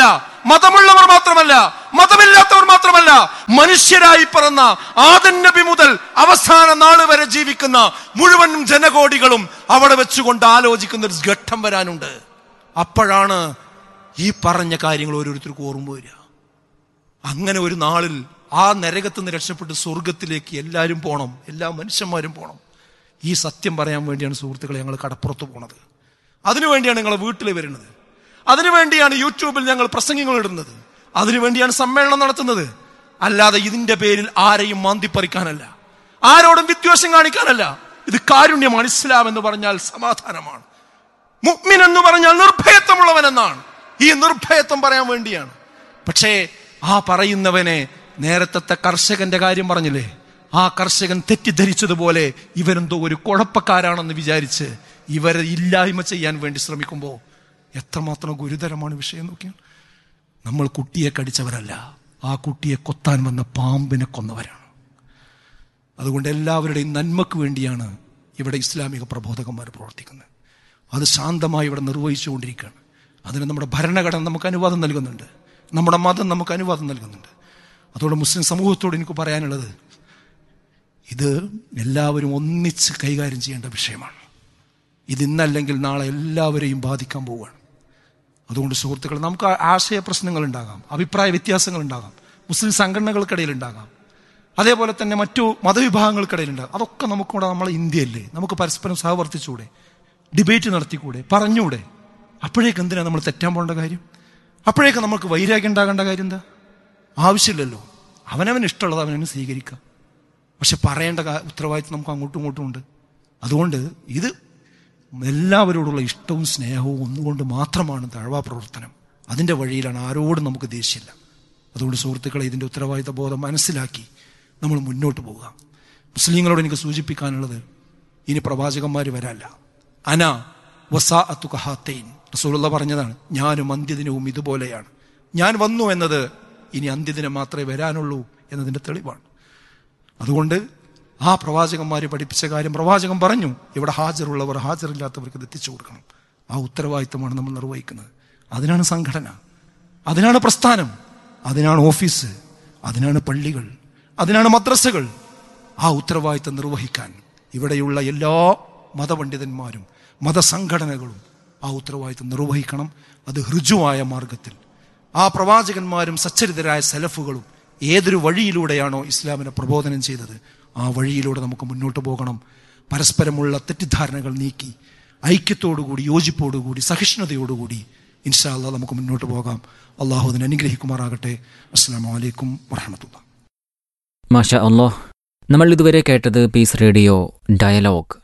മതമുള്ളവർ മാത്രമല്ല, മതമില്ലാത്തവർ മാത്രമല്ല, മനുഷ്യരായി പിറന്ന ആദം നബി മുതൽ അവസാന നാള് വരെ ജീവിക്കുന്ന മുഴുവൻ ജനകോടികളും അവിടെ വെച്ചുകൊണ്ട് ആലോചിക്കുന്ന ഒരു ഘട്ടം വരാനുണ്ട്. അപ്പോഴാണ് ഈ പറഞ്ഞ കാര്യങ്ങൾ ഓരോരുത്തർക്കും ഓർമ്മ വരിക. അങ്ങനെ ഒരു നാളിൽ ആ നരകത്തിൽ നിന്ന് രക്ഷപ്പെട്ട് സ്വർഗത്തിലേക്ക് എല്ലാവരും പോകണം, എല്ലാ മനുഷ്യന്മാരും പോകണം. ഈ സത്യം പറയാൻ വേണ്ടിയാണ് സുഹൃത്തുക്കളെ ഞങ്ങൾ കടപ്പുറത്ത് പോണത്. അതിനുവേണ്ടിയാണ് ഞങ്ങൾ വീട്ടിൽ വരുന്നത്. അതിനുവേണ്ടിയാണ് യൂട്യൂബിൽ ഞങ്ങൾ പ്രസംഗങ്ങൾ ഇടുന്നത്. അതിനുവേണ്ടിയാണ് സമ്മേളനം നടത്തുന്നത്. അല്ലാതെ ഇതിന്റെ പേരിൽ ആരെയും മാന്തിപ്പറിക്കാനല്ല, ആരോടും വിദ്വേഷം കാണിക്കാനല്ല. ഇത് കാരുണ്യമാണ്. ഇസ്ലാം എന്ന് പറഞ്ഞാൽ സമാധാനമാണ്. മുഅ്മിൻ എന്ന് പറഞ്ഞാൽ നിർഭയത്വമുള്ളവൻ എന്നാണ്. ഈ നിർഭയത്വം പറയാൻ വേണ്ടിയാണ്. പക്ഷേ ആ പറയുന്നവനെ നേരത്തെ കർഷകന്റെ കാര്യം പറഞ്ഞില്ലേ, ആ കർഷകൻ തെറ്റിദ്ധരിച്ചതുപോലെ ഇവരെന്തോ ഒരു കുഴപ്പക്കാരാണെന്ന് വിചാരിച്ച് ഇവരെ ഇല്ലായ്മ ചെയ്യാൻ വേണ്ടി ശ്രമിക്കുമ്പോൾ എത്രമാത്രം ഗുരുതരമാണ് വിഷയം നോക്കിയാൽ. നമ്മൾ കുട്ടിയെ കടിച്ചവരല്ല, ആ കുട്ടിയെ കൊത്താൻ വന്ന പാമ്പിനെ കൊന്നവരാണ്. അതുകൊണ്ട് എല്ലാവരുടെയും നന്മക്ക് വേണ്ടിയാണ് ഇവിടെ ഇസ്ലാമിക പ്രബോധകന്മാർ പ്രവർത്തിക്കുന്നത്. അത് ശാന്തമായി ഇവിടെ നിർവഹിച്ചുകൊണ്ടിരിക്കുകയാണ്. അതിന് നമ്മുടെ ഭരണഘടന നമുക്ക് അനുവാദം നൽകുന്നുണ്ട്, നമ്മുടെ മതം നമുക്ക് അനുവാദം നൽകുന്നുണ്ട്. അതോടെ മുസ്ലിം സമൂഹത്തോട് എനിക്ക് പറയാനുള്ളത്, ഇത് എല്ലാവരും ഒന്നിച്ച് കൈകാര്യം ചെയ്യേണ്ട വിഷയമാണ്. ഇത് ഇന്നല്ലെങ്കിൽ നാളെ എല്ലാവരെയും ബാധിക്കാൻ പോവുകയാണ്. അതുകൊണ്ട് സുഹൃത്തുക്കൾ, നമുക്ക് ആശയ പ്രശ്നങ്ങൾ ഉണ്ടാകാം, അഭിപ്രായ വ്യത്യാസങ്ങൾ ഉണ്ടാകാം, മുസ്ലിം സംഘടനകൾക്കിടയിൽ ഉണ്ടാകാം, അതേപോലെ തന്നെ മറ്റു മതവിഭാഗങ്ങൾക്കിടയിൽ ഉണ്ടാകാം. അതൊക്കെ നമുക്കിവിടെ നമ്മളെ ഇന്ത്യയല്ലേ, നമുക്ക് പരസ്പരം സഹവർത്തിച്ചൂടെ, ഡിബേറ്റ് നടത്തിക്കൂടെ, പറഞ്ഞൂടെ? അപ്പോഴേക്ക് എന്തിനാണ് നമ്മൾ തെറ്റാൻ പോകേണ്ട കാര്യം? അപ്പോഴേക്ക് നമുക്ക് വൈരാഗ്യം ഉണ്ടാകേണ്ട കാര്യം എന്താ? ആവശ്യമില്ലല്ലോ. അവനവന് ഇഷ്ടമുള്ളത് അവനവന് സ്വീകരിക്കാം. പക്ഷെ പറയേണ്ട ഉത്തരവാദിത്വം നമുക്ക് അങ്ങോട്ടും ഇങ്ങോട്ടും ഉണ്ട്. അതുകൊണ്ട് ഇത് എല്ലാവരോടുള്ള ഇഷ്ടവും സ്നേഹവും ഒന്നുകൊണ്ട് മാത്രമാണ് ദഅ്വ പ്രവർത്തനം. അതിൻ്റെ വഴിയിലാണ്, ആരോടും നമുക്ക് ദേഷ്യമില്ല. അതുകൊണ്ട് സുഹൃത്തുക്കളെ, ഇതിൻ്റെ ഉത്തരവാദിത്വ ബോധം മനസ്സിലാക്കി നമ്മൾ മുന്നോട്ട് പോവുക. മുസ്ലിങ്ങളോട് എനിക്ക് സൂചിപ്പിക്കാനുള്ളത്, ഇനി പ്രവാചകന്മാർ വരാല്ല. അന വസാഅത്തു കഹാത്തൈൻ, റസൂലുള്ളാഹി പറഞ്ഞതാണ്, ഞാനും അന്ത്യദിനവും ഇതുപോലെയാണ്. ഞാൻ വന്നു എന്നത് ഇനി അന്ത്യദിനം മാത്രമേ വരാനുള്ളൂ എന്നതിൻ്റെ തെളിവാണ്. അതുകൊണ്ട് ആ പ്രവാചകന്മാർ പഠിപ്പിച്ച കാര്യം പ്രവാചകൻ പറഞ്ഞു, ഇവിടെ ഹാജറുള്ളവർ ഹാജറില്ലാത്തവർക്ക് ഇത് എത്തിച്ചു കൊടുക്കണം. ആ ഉത്തരവാദിത്തമാണ് നമ്മൾ നിർവഹിക്കുന്നത്. അതിനാണ് സംഘടന, അതിനാണ് പ്രസ്ഥാനം, അതിനാണ് ഓഫീസ്, അതിനാണ് പള്ളികൾ, അതിനാണ് മദ്രസകൾ. ആ ഉത്തരവാദിത്തം നിർവഹിക്കാൻ ഇവിടെയുള്ള എല്ലാ മതപണ്ഡിതന്മാരും മതസംഘടനകളും ആ ഉത്തരവാദിത്തം നിർവഹിക്കണം. അത് ഋജുവായ മാർഗത്തിൽ ആ പ്രവാചകന്മാരും സച്ചരിതരായ സലഫുകളും ഏതൊരു വഴിയിലൂടെയാണോ ഇസ്ലാമിനെ പ്രബോധനം ചെയ്തത്, ആ വഴിയിലൂടെ നമുക്ക് മുന്നോട്ട് പോകണം. പരസ്പരമുള്ള തെറ്റിദ്ധാരണകൾ നീക്കി ഐക്യത്തോടുകൂടി, യോജിപ്പോടുകൂടി, സഹിഷ്ണുതയോടുകൂടി ഇൻഷാ അല്ലാഹ് നമുക്ക് മുന്നോട്ട് പോകാം. അള്ളാഹു അതിനെ അനുഗ്രഹിക്കുമാറാകട്ടെ. അസ്സലാമു അലൈക്കും വറഹ്മത്തുള്ളാഹി. മാഷാ അല്ലാഹ്. നമ്മൾ ഇതുവരെ കേട്ടത് പീസ് റേഡിയോ ഡയലോഗ്.